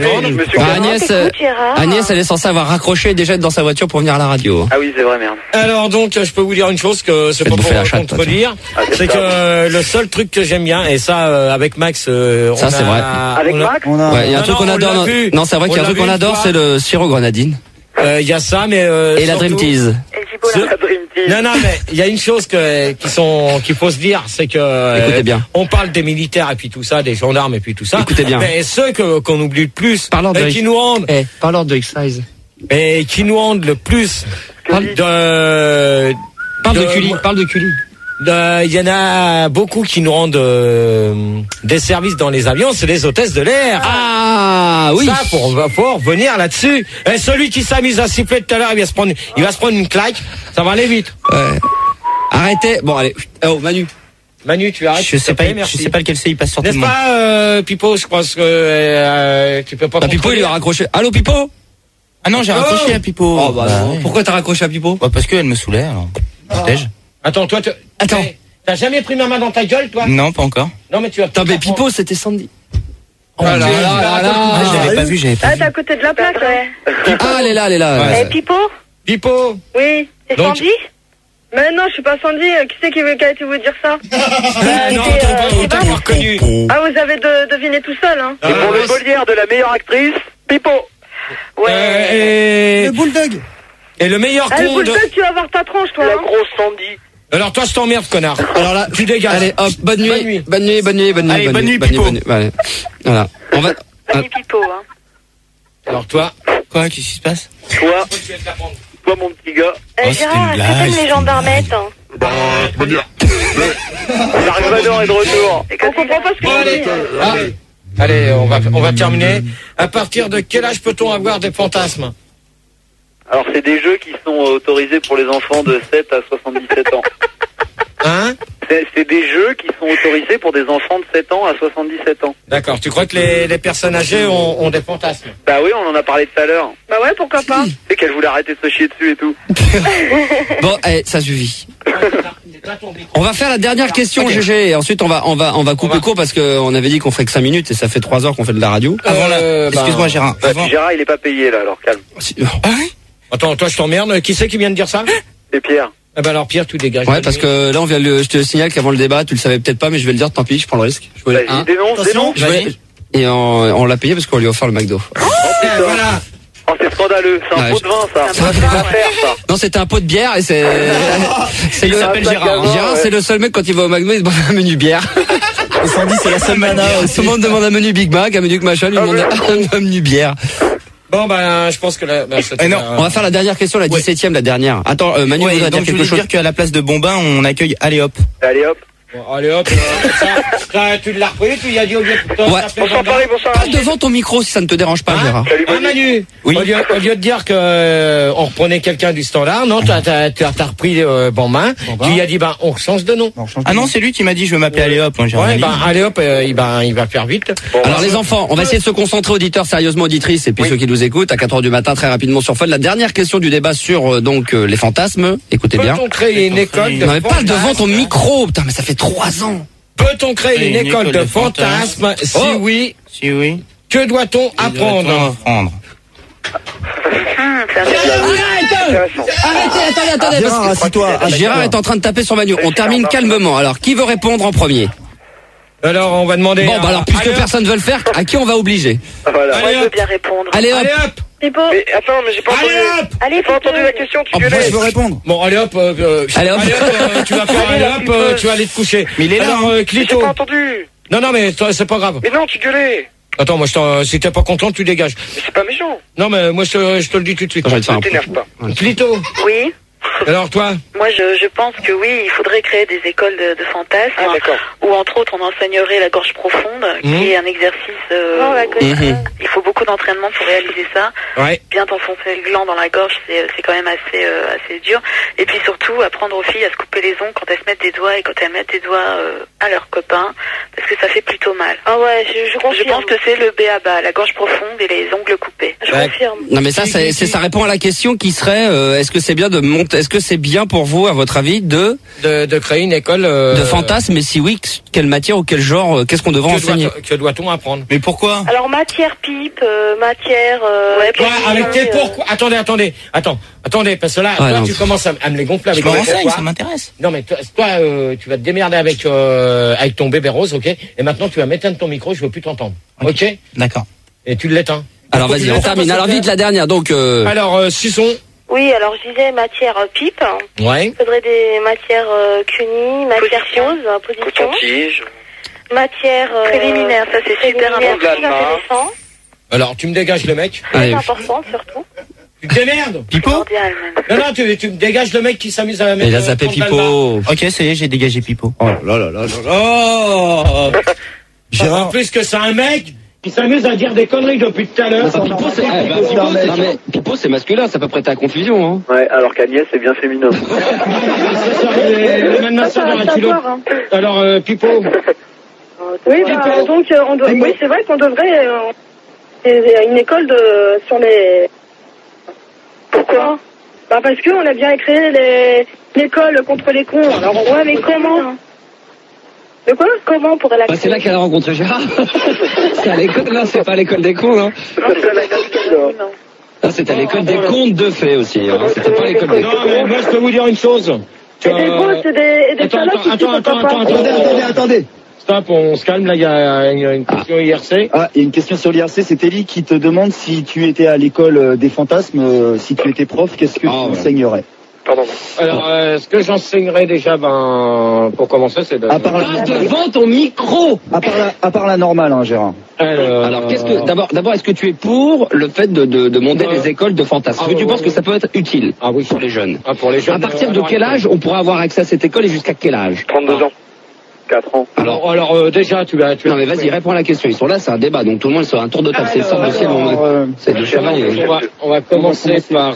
Agnès, elle est censée avoir raccroché et déjà être dans sa voiture pour venir à la radio. Ah oui, c'est vrai, merde. Alors donc, je peux vous dire une chose que c'est pas pour contredire, c'est que le seul truc que j'aime bien, et ça avec Max, ça c'est vrai. Avec Max, ouais, il y a un truc qu'on adore. Non, c'est vrai qu'il y a un truc qu'on adore, c'est le sirop grenadine. Il y a ça, mais et la Dream Tease. Non, mais il y a une chose qu'il faut se dire, c'est que écoutez bien. On parle des militaires et puis tout ça, des gendarmes et puis tout ça. Écoutez bien. Mais ceux qu'on oublie le plus, et qui nous rendent, parlons de X-Size, et qui nous rendent le plus parle de Cully. Il y en a beaucoup qui nous rendent des services dans les avions, c'est les hôtesses de l'air. Ah oui. Ça, faut revenir là-dessus. Et celui qui s'amuse à siffler tout à l'heure, il va se prendre une claque. Ça va aller vite. Ouais. Arrêtez. Bon allez. Oh Manu, tu arrêtes. Je sais pas lequel c'est, il passe sur tout le monde. N'est-ce pas, Pipo? Je pense que tu peux pas. Pipo, il a raccroché. Allô, Pipo? Ah non, j'ai raccroché à Pipo. Oh, pourquoi t'as raccroché à Pipo? Parce qu'elle me saoulait. Alors. Attends, toi, t'as jamais pris ma main dans ta gueule, toi? Non, pas encore. Non, mais tu as. Attends, mais Pipo, c'était Sandy. Oh là là. Je l'avais pas vu, t'es à côté de la plaque, ouais. Ah, elle est là. Ouais. Pipo? Oui. C'est Sandy? Mais non, je suis pas Sandy. Qui c'est qui a été vous dire ça? Non, on t'a pas reconnu. Ah, vous avez deviné tout seul, hein. Et pour le Molière de la meilleure actrice, Pipo. Ouais. Le Bulldog. Et le meilleur con le Bulldog, tu vas voir ta tronche, toi. La grosse Sandy. Alors toi, je t'emmerde, connard. Alors là, tu dégages. Allez, hop, bonne nuit. Allez, bonne nuit, Pipo. Voilà. On va. Bonne nuit, Pipo, hein. Alors toi. Quoi, qu'est-ce qui se passe? Toi, mon petit gars. Gérard, est-ce que t'aimes les gendarmettes? L'arrivador est de retour. On comprend pas ce que tu dis. Allez, on va terminer. À partir de quel âge peut-on avoir des fantasmes? Alors, c'est des jeux qui sont autorisés pour les enfants de 7 à 77 ans. Hein? C'est des jeux qui sont autorisés pour des enfants de 7 ans à 77 ans. D'accord. Tu crois que les personnes âgées ont des fantasmes? Bah oui, on en a parlé tout à l'heure. Bah ouais, pourquoi pas? Tu sais qu'elle voulait arrêter de se chier dessus et tout. Bon, ça suffit. On va faire la dernière question, GG, et ensuite on va couper court parce qu'on avait dit qu'on ferait que 5 minutes et ça fait 3 heures qu'on fait de la radio. Excuse-moi, Gérard. Gérard, il est pas payé là, alors calme. Attends, toi je t'emmerde. Qui c'est qui vient de dire ça? C'est Pierre. Eh ben alors Pierre, tu dégages. Ouais, parce que là je te signale qu'avant le débat, tu le savais peut-être pas, mais je vais le dire, tant pis, je prends le risque. Vas-y, dénonce. Et on l'a payé parce qu'on lui a offert le McDo. Voilà. Oh, c'est scandaleux, c'est un pot de vin, ça. C'est pas faire, ça. Non, c'était un pot de bière et il s'appelle Gérard. Gérard, c'est le seul mec quand il va au McDo, il se boit un menu bière. Et Sandy, c'est la seule mana. Tout le monde demande un menu Big Mac, un menu machin, lui demande un menu bière. Bon, je pense que là, on va faire la dernière question, la 17e, la dernière. Attends, Manu voudrait dire quelque chose. Je voulais dire qu'à la place de Bombin, on accueille Allez Hop. Allez Hop. Bon, allez hop, ça, tu l'as repris, tu y as dit au lieu de Ouais. Bonsoir Paris, bonsoir. Pas devant ton micro si ça ne te dérange pas, Gérard. Salut Ah, Manu, Oui. au lieu de dire que on reprenait quelqu'un du standard, non, t'as repris Bambin, tu y as dit on change de nom. Ah non, c'est lui qui m'a dit je veux m'appeler Allez Hop. Moi, j'ai rien Ouais, dit. allez hop, il va faire vite. Alors les enfants, on va essayer de se concentrer, auditeurs, sérieusement auditrices, et puis ceux qui nous écoutent à 4h du matin, très rapidement sur Fun. La dernière question du débat sur les fantasmes. Écoutez bien. Peut-on créer une école de Non mais pas fantasmes devant ton micro, putain, mais ça fait 3 ans. Peut-on créer une école de fantasmes? Si oui, que doit-on apprendre? Arrêtez, attendez. Gérard, assis-toi. Gérard est en train de taper sur Manu. On termine calmement. Alors, qui veut répondre en premier? Alors, on va demander. Bon, alors, puisque personne veut le faire, à qui on va obliger? Voilà. Moi, je veux bien répondre. Allez hop. Pipo. Mais attends, mais j'ai pas entendu. Allez, J'ai pas entendu la question, tu Moi, gueulais. je veux répondre. Bon, allez hop, tu vas faire allez hop, tu vas aller te coucher. Mais il est là. Alors, J'ai Clito. pas entendu. Non, mais toi, c'est pas grave. Mais non, tu gueulais. Attends, moi, si t'es pas content, tu dégages. Mais c'est pas méchant. Non, mais moi, je te le dis tout de suite. Ne t'énerve pas. Clito. Oui. Alors, toi? Moi, je pense que oui, il faudrait créer des écoles de fantasmes, Ah, d'accord. où entre autres on enseignerait la gorge profonde, qui est un exercice. Il faut beaucoup d'entraînement pour réaliser ça. Ouais. Bien t'enfoncer le gland dans la gorge, c'est quand même assez dur. Et puis surtout, apprendre aux filles à se couper les ongles quand elles se mettent des doigts et quand elles mettent des doigts à leurs copains, parce que ça fait plutôt mal. Ah ouais, je confirme. Je pense que c'est le B.A.-ba, la gorge profonde et les ongles coupés. Je confirme. Non mais ça répond à la question qui serait est-ce que c'est bien de monter, est-ce que c'est bien pour vous à votre avis de créer une école de fantasmes, et si oui, quelle matière ou quel genre, qu'est-ce qu'on devrait enseigner? Que doit-on apprendre? Mais pourquoi? Alors matière pipe, matière. Avec tes pourquoi? Attendez, parce que là, Ouais, toi, non. tu commences à me les gonfler avec Je me ton renseigne, pourquoi. ça m'intéresse. Non mais toi, tu vas te démerder avec ton bébé rose, ok? Et maintenant tu vas m'éteindre ton micro, je veux plus t'entendre, ok? D'accord. Et tu l'éteins. Alors vas-y, on termine. Alors vite la dernière. Donc alors Suçon. Oui, alors je disais matière pipe. Ouais. Il faudrait des matières cunis, matière pose, position. Coton-tige. Matière préliminaire, ça c'est super préliminaire, important. très intéressant. Alors tu me dégages le mec. Très allez, important surtout. Tu te démerdes. Pipo? Cordial, même. Non, tu me dégages le mec qui s'amuse à mettre. il a zappé Pipo. Ok, ça y est, j'ai dégagé Pipo. Oh là là là là. Gérard. En plus que c'est un mec qui s'amuse à dire des conneries depuis tout à l'heure. Pipo, c'est masculin, ça peut prêter à confusion. Hein. Ouais, alors qu'Agnès, c'est bien féminin. Les mains dans la culotte. Alors Pipo. Oui, donc on doit. Oui, c'est vrai qu'on devrait une école sur les. Pourquoi? Parce que on a bien créé l'école contre les cons. Alors ouais, mais comment? De quoi? Comment pour la? C'est là qu'elle a rencontré Gérard. C'est à l'école, là, c'est pas à l'école des cons, hein. Ah, c'était à l'école des contes de fées aussi. Hein. C'était pas l'école des cons. Non, mais moi je peux vous dire une chose. C'est des grosses et des salopes qui Attendez. Stop, on se calme, là, il y a une question IRC. Ah, il y a une question sur l'IRC, c'est Ellie qui te demande si tu étais à l'école des fantasmes, si tu étais prof, qu'est-ce que tu enseignerais? Pardon. Alors, ce que j'enseignerais déjà, pour commencer, c'est de... devant ton micro. À part la normale, hein, Gérard. Alors, qu'est-ce que d'abord, est-ce que tu es pour le fait de monter des écoles de fantasmes? Est-ce que tu penses que ça peut être utile? Ah oui, pour les jeunes. Ah, pour les jeunes. À partir de quel âge on pourra avoir accès à cette école et jusqu'à quel âge? 32 ans. 4 ans. Alors déjà, tu vas... Non mais vas-y, réponds à la question. Ils sont là, c'est un débat, donc tout le monde sera un tour de table. C'est le sort de ciel, c'est de cheval. On va commencer par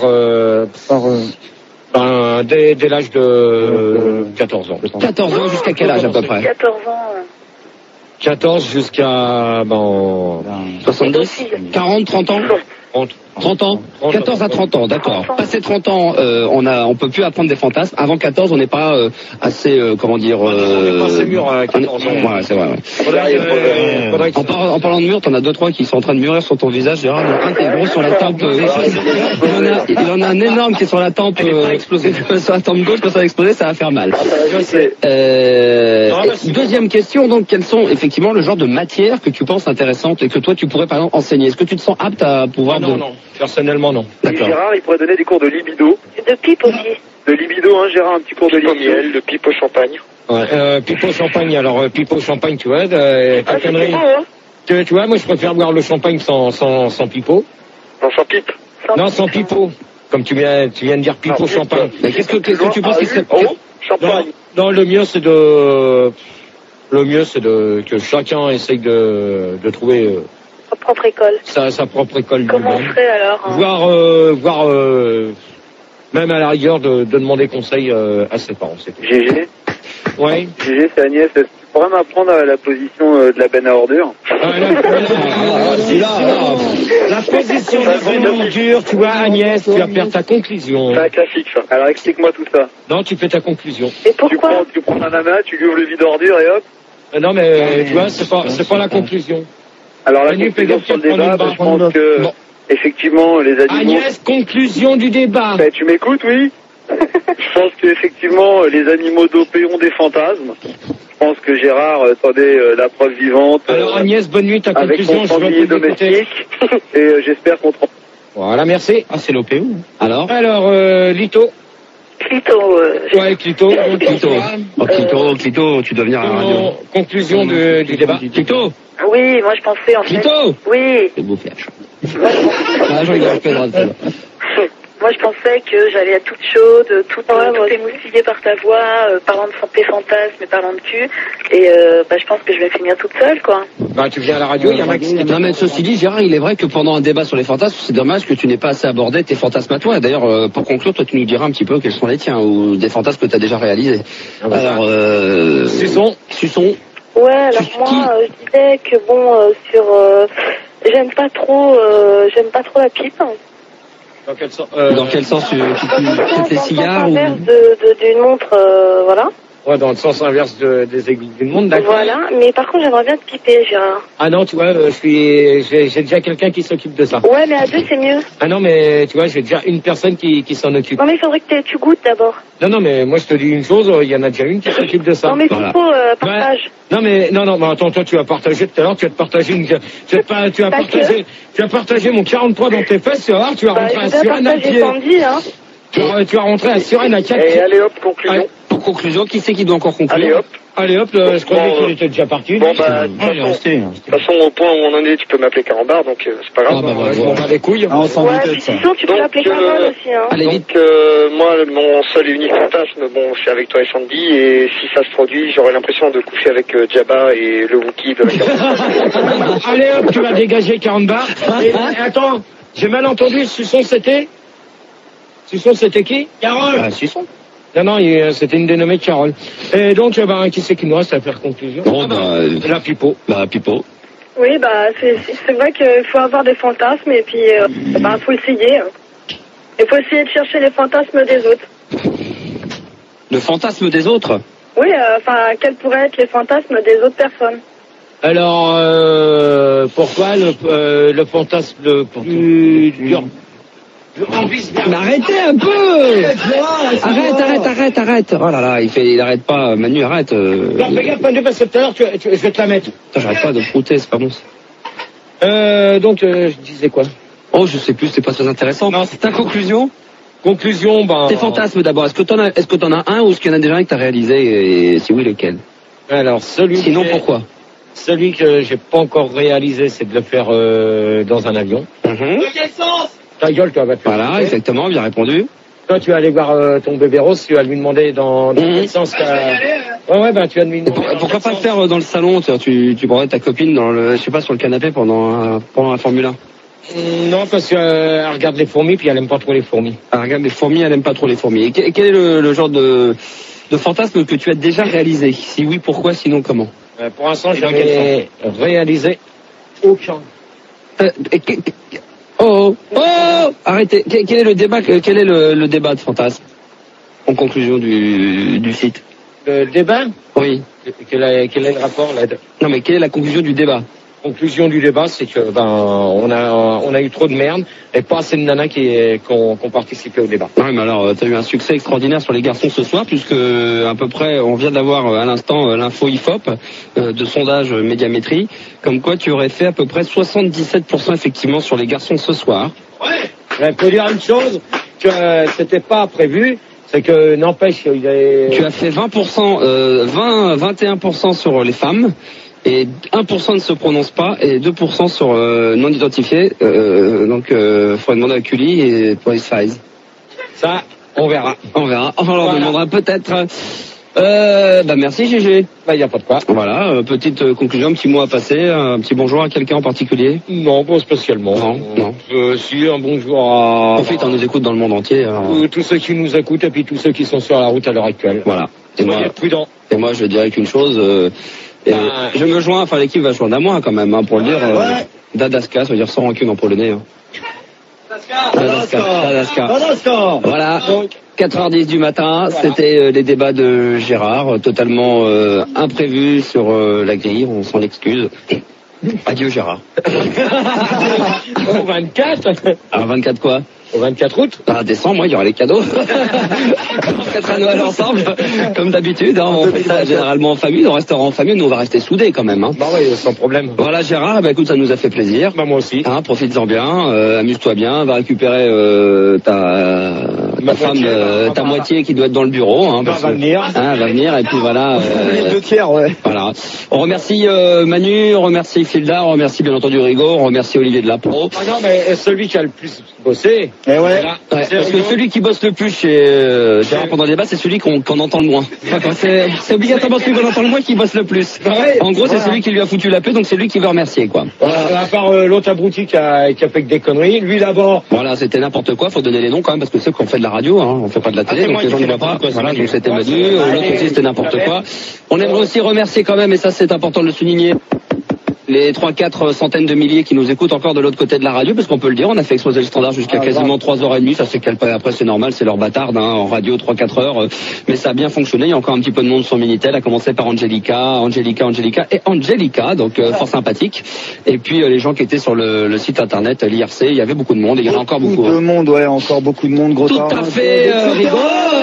dès l'âge de 14 ans. 14 ans jusqu'à quel âge à peu près? 14 ans. 14 jusqu'à 70, 40, 30 ans? 30 ans, 14 à 30 ans, d'accord. Passé 30 ans, on peut plus apprendre des fantasmes. Avant 14, on n'est pas assez, comment dire. On n'est pas assez mûr à 14 ans. Ouais, c'est vrai. Ouais. En parlant de mûr, t'en as 2-3 qui sont en train de mûrir sur ton visage. Gérard, un qui est gros sur la tempe. Il en a un énorme qui est sur la tempe explosé, sur la tempe gauche. Quand ça va exploser, ça va faire mal. Deuxième question, donc, quelles sont effectivement le genre de matières que tu penses intéressantes et que toi tu pourrais par exemple enseigner? Est-ce que tu te sens apte à pouvoir Non. Personnellement, non. D'accord. Gérard, il pourrait donner des cours de libido. De pipe aussi. De libido, hein, Gérard, un petit cours de libido. Miel, de pipe au champagne. Ouais. Pipe au champagne. Alors, pipe au champagne, tu vois, ta connerie. Tu vois, moi, je préfère boire le champagne sans pipeau. Non, sans pipe. Non, sans pipeau. comme tu viens de dire pipeau champagne. Mais qu'est-ce que tu penses qu'il serait... Champagne. Non, le mieux c'est que chacun essaye de trouver Sa propre école. sa propre école. Comment on ferait alors Voire même à la rigueur de demander conseil à ses parents. C'est tout. GG. Ouais. GG, c'est Agnès. Est-ce que tu pourrais m'apprendre la position de la benne à ordures? La position de benne à ordures, tu vois, Agnès, tu vas faire ta conclusion. C'est un classique, ça. Alors explique-moi tout ça. Non, tu fais ta conclusion. Et pourquoi Tu prends un amas, tu lui ouvres le vide ordure et hop. Non, mais tu vois, c'est pas la conclusion. Alors la Manu, conclusion fais sur le gaffe, débat, prends une je pense que effectivement les animaux... Agnès, conclusion du débat. Ben, tu m'écoutes, oui? Je pense qu'effectivement les animaux dopés ont des fantasmes. Je pense que Gérard attendait la preuve vivante. Alors Agnès, bonne nuit, ta avec conclusion, son je sanglier veux domestique. Et j'espère qu'on te... Voilà, merci. Ah, c'est l'OPO. Alors Lito. Clito. Ouais, Clito. Clito, tu dois venir à la radio. Conclusion du débat. Clito. Oui, moi je pensais en fait. Clito. Oui. C'est beau faire. Moi je pensais que j'allais être toute chaude, toute émoustillée par ta voix, parlant de tes fantasmes et parlant de cul. Et je pense que je vais finir toute seule, quoi. Bah tu viens à la radio, il y a Max. Non mais ceci dit, Gérard, il est vrai que pendant un débat sur les fantasmes, c'est dommage que tu n'aies pas assez abordé tes fantasmes à toi. D'ailleurs, pour conclure, toi tu nous diras un petit peu quels sont les tiens ou des fantasmes que tu as déjà réalisés. Alors, Suçon. Ouais, alors moi je disais que j'aime pas trop la pipe. Dans quel sens Dans quel sens tu les cigares ou... d'une montre, voilà. Ouais, dans le sens inverse des aiguilles d'une montre, d'accord. Voilà, mais par contre j'aimerais bien te piper, Gérard. Ah non, tu vois, j'ai déjà quelqu'un qui s'occupe de ça. Ouais, mais à deux c'est mieux. Ah non, mais tu vois, j'ai déjà une personne qui s'en occupe. Non mais il faudrait que tu goûtes d'abord. Non, mais moi je te dis une chose, il y en a déjà une qui s'occupe de ça. Non mais il faut partage. Ouais. Non, mais attends, toi tu vas partager tout à l'heure, tu vas te partager tu vas partager mon 43 dans tes fesses, tu vas voir, tu vas rentrer à Suresnes à pied. Tu vas rentrer à Suresnes à 4 pieds. Et allez hop, conclusion. Pour conclusion, qui c'est qui doit encore conclure? Allez hop, je croyais qu'il était déjà parti. Bon, bah, de toute façon, au point où on en est, tu peux m'appeler Carambar, donc c'est pas grave. Je m'en bats les couilles. on s'en doutait de ça. Sinon, tu peux l'appeler Carambar aussi, hein. Allez, vite. Donc, moi, mon seul et unique fantasme, c'est avec toi et Sandy, et si ça se produit, j'aurais l'impression de coucher avec Jabba et le Wookie de la Carambar. Allez hop, tu vas dégager Carambar. Et attends, j'ai mal entendu, Suçon c'était qui? Carole. Suçon. Non, c'était une dénommée Carole. Et donc, qui c'est qui nous reste à faire conclusion? La Pipo. Pipo. Oui, c'est vrai qu'il faut avoir des fantasmes et puis, faut essayer. Il faut essayer de chercher les fantasmes des autres. Le fantasme des autres? Oui, quels pourraient être les fantasmes des autres personnes? Alors, pourquoi le fantasme le plus dur? Mais arrêtez un peu! Arrête! Oh là là, il arrête pas. Manu, arrête. Non, fais gaffe, Manu, parce que tout à l'heure, je vais te la mettre. J'arrête pas de prouter, c'est pas bon ça. Donc, je disais quoi? Oh, je sais plus, c'est pas très intéressant. Non, c'est ta conclusion? Conclusion, Tes fantasmes d'abord. Est-ce que t'en as un ou est-ce qu'il y en a déjà un que t'as réalisé et si oui, lequel? Alors, sinon, pourquoi? Celui que j'ai pas encore réalisé, c'est de le faire dans un avion. Dans quel sens? Ta gueule, toi, va te faire. Voilà, exactement, bien répondu. Toi, tu vas aller voir ton bébé rose, tu vas lui demander dans quel sens tu vas lui demander. Pourquoi pas le faire dans le salon? Tu prendrais ta copine sur le canapé pendant la Formule 1. Non, parce qu'elle regarde les fourmis, puis elle aime pas trop les fourmis. Elle regarde les fourmis, elle aime pas trop les fourmis. Et quel est le genre de fantasme que tu as déjà réalisé? Si oui, pourquoi? Sinon, comment? Pour l'instant, j'en ai réalisé aucun. Arrêtez. Quel est le débat? Quel est le débat de fantasme en conclusion du site? Le débat? Oui. Quel est le rapport là? Non, mais quelle est la conclusion du débat? Conclusion du débat, c'est que on a eu trop de merde et pas assez de nanas qui ont participé au débat. Oui, mais alors t'as eu un succès extraordinaire sur les garçons ce soir, puisque à peu près on vient d'avoir à l'instant l'info IFOP de sondage Médiamétrie, comme quoi tu aurais fait à peu près 77% effectivement sur les garçons ce soir. Ouais. Je peux dire une chose que c'était pas prévu. C'est que, n'empêche, tu as fait 21% sur les femmes, et 1% ne se prononce pas, et 2% sur non identifié, donc faudrait demander à Cully et pour les size. Ça, on verra. On leur Voilà. demandera peut-être. Merci GG. Y a pas de quoi. Voilà, petite conclusion, un petit mot à passer, un petit bonjour à quelqu'un en particulier. Non, pas spécialement. Non. Si, un bonjour à... En fait, on nous écoute dans le monde entier. Tous ceux qui nous écoutent et puis tous ceux qui sont sur la route à l'heure actuelle. Voilà. Et Soyez prudents. moi, je dirais qu'une chose, je me joins, enfin l'équipe va se joindre à moi quand même, pour le dire. Dadaska, ça veut dire sans rancune en polonais. Dadaska. Voilà. 4h10 du matin, c'était les débats de Gérard, totalement imprévus sur la grille, on s'en excuse. Adieu Gérard. Au 24. Alors 24 quoi? Au 24 août. Décembre, il y aura les cadeaux. On fêtera Noël ensemble, comme d'habitude. On fait ça généralement en famille, on restera en famille, nous on va rester soudés quand même. Bah oui, sans problème. Voilà Gérard, écoute, ça nous a fait plaisir. Bah moi aussi. Profites-en bien, amuse-toi bien, va récupérer ta femme, ta moitié qui doit être dans le bureau. Va venir. Va venir, et puis voilà. Les 2 tiers, ouais. Voilà. On remercie Manu, on remercie Filda, on remercie bien entendu Rigaud, on remercie Olivier de la Pro. Ah non, mais celui qui a le plus bossé. Eh ouais. Voilà. Parce que celui qui bosse le plus chez Gérard pendant le débat, c'est celui qu'on entend le moins. C'est obligatoirement celui qu'on entend le moins qui bosse le plus. En gros, c'est celui qui lui a foutu la paix, donc c'est lui qui veut remercier, quoi. Voilà. À part l'autre abruti qui a fait que des conneries, lui d'abord. Voilà, c'était n'importe quoi, faut donner les noms quand même, parce que c'est qu'on fait de la radio, on fait pas de la télé, donc les gens ne voient pas. Voilà, donc c'était Manu, l'autre aussi c'était n'importe quoi. On aimerait aussi remercier quand même, et ça c'est important de le souligner, les 3-4 centaines de milliers qui nous écoutent encore de l'autre côté de la radio, parce qu'on peut le dire, on a fait exploser le standard jusqu'à quasiment 3h30, ça c'est après c'est normal, c'est leur bâtarde, en radio 3-4 heures, mais ça a bien fonctionné, il y a encore un petit peu de monde sur Minitel, à commencer par Angelica, donc fort sympathique, et puis les gens qui étaient sur le site internet, l'IRC, il y avait beaucoup de monde, et il y en a encore beaucoup. Beaucoup de monde, ouais, encore beaucoup de monde, gros. Tout à fait, rigolo.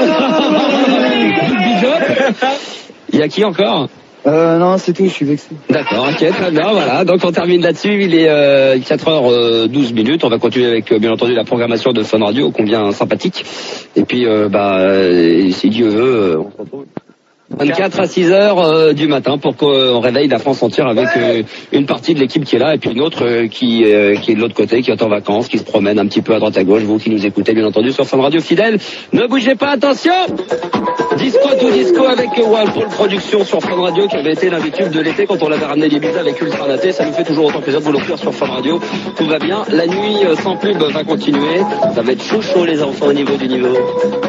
Il y a qui encore? Non, c'est tout, je suis vexé. D'accord, ok, très bien, voilà. Donc on termine là-dessus, il est 4h12. On va continuer avec, bien entendu, la programmation de Fun Radio, combien sympathique. Et puis, si Dieu veut, on se retrouve 24 à 6h du matin pour qu'on réveille la France entière avec une partie de l'équipe qui est là et puis une autre qui est de l'autre côté, qui est en vacances, qui se promène un petit peu à droite à gauche. Vous qui nous écoutez bien entendu sur Fun Radio fidèle, ne bougez pas, attention. Disco to disco avec Whirlpool Production sur Fun Radio, qui avait été l'un des tubes de l'été quand on l'avait ramené des Ibiza avec Ultra Naté. Ça nous fait toujours autant plaisir de vous l'offrir sur Fun Radio. Tout va bien, la nuit sans pub va continuer. Ça va être chaud les enfants au niveau du niveau.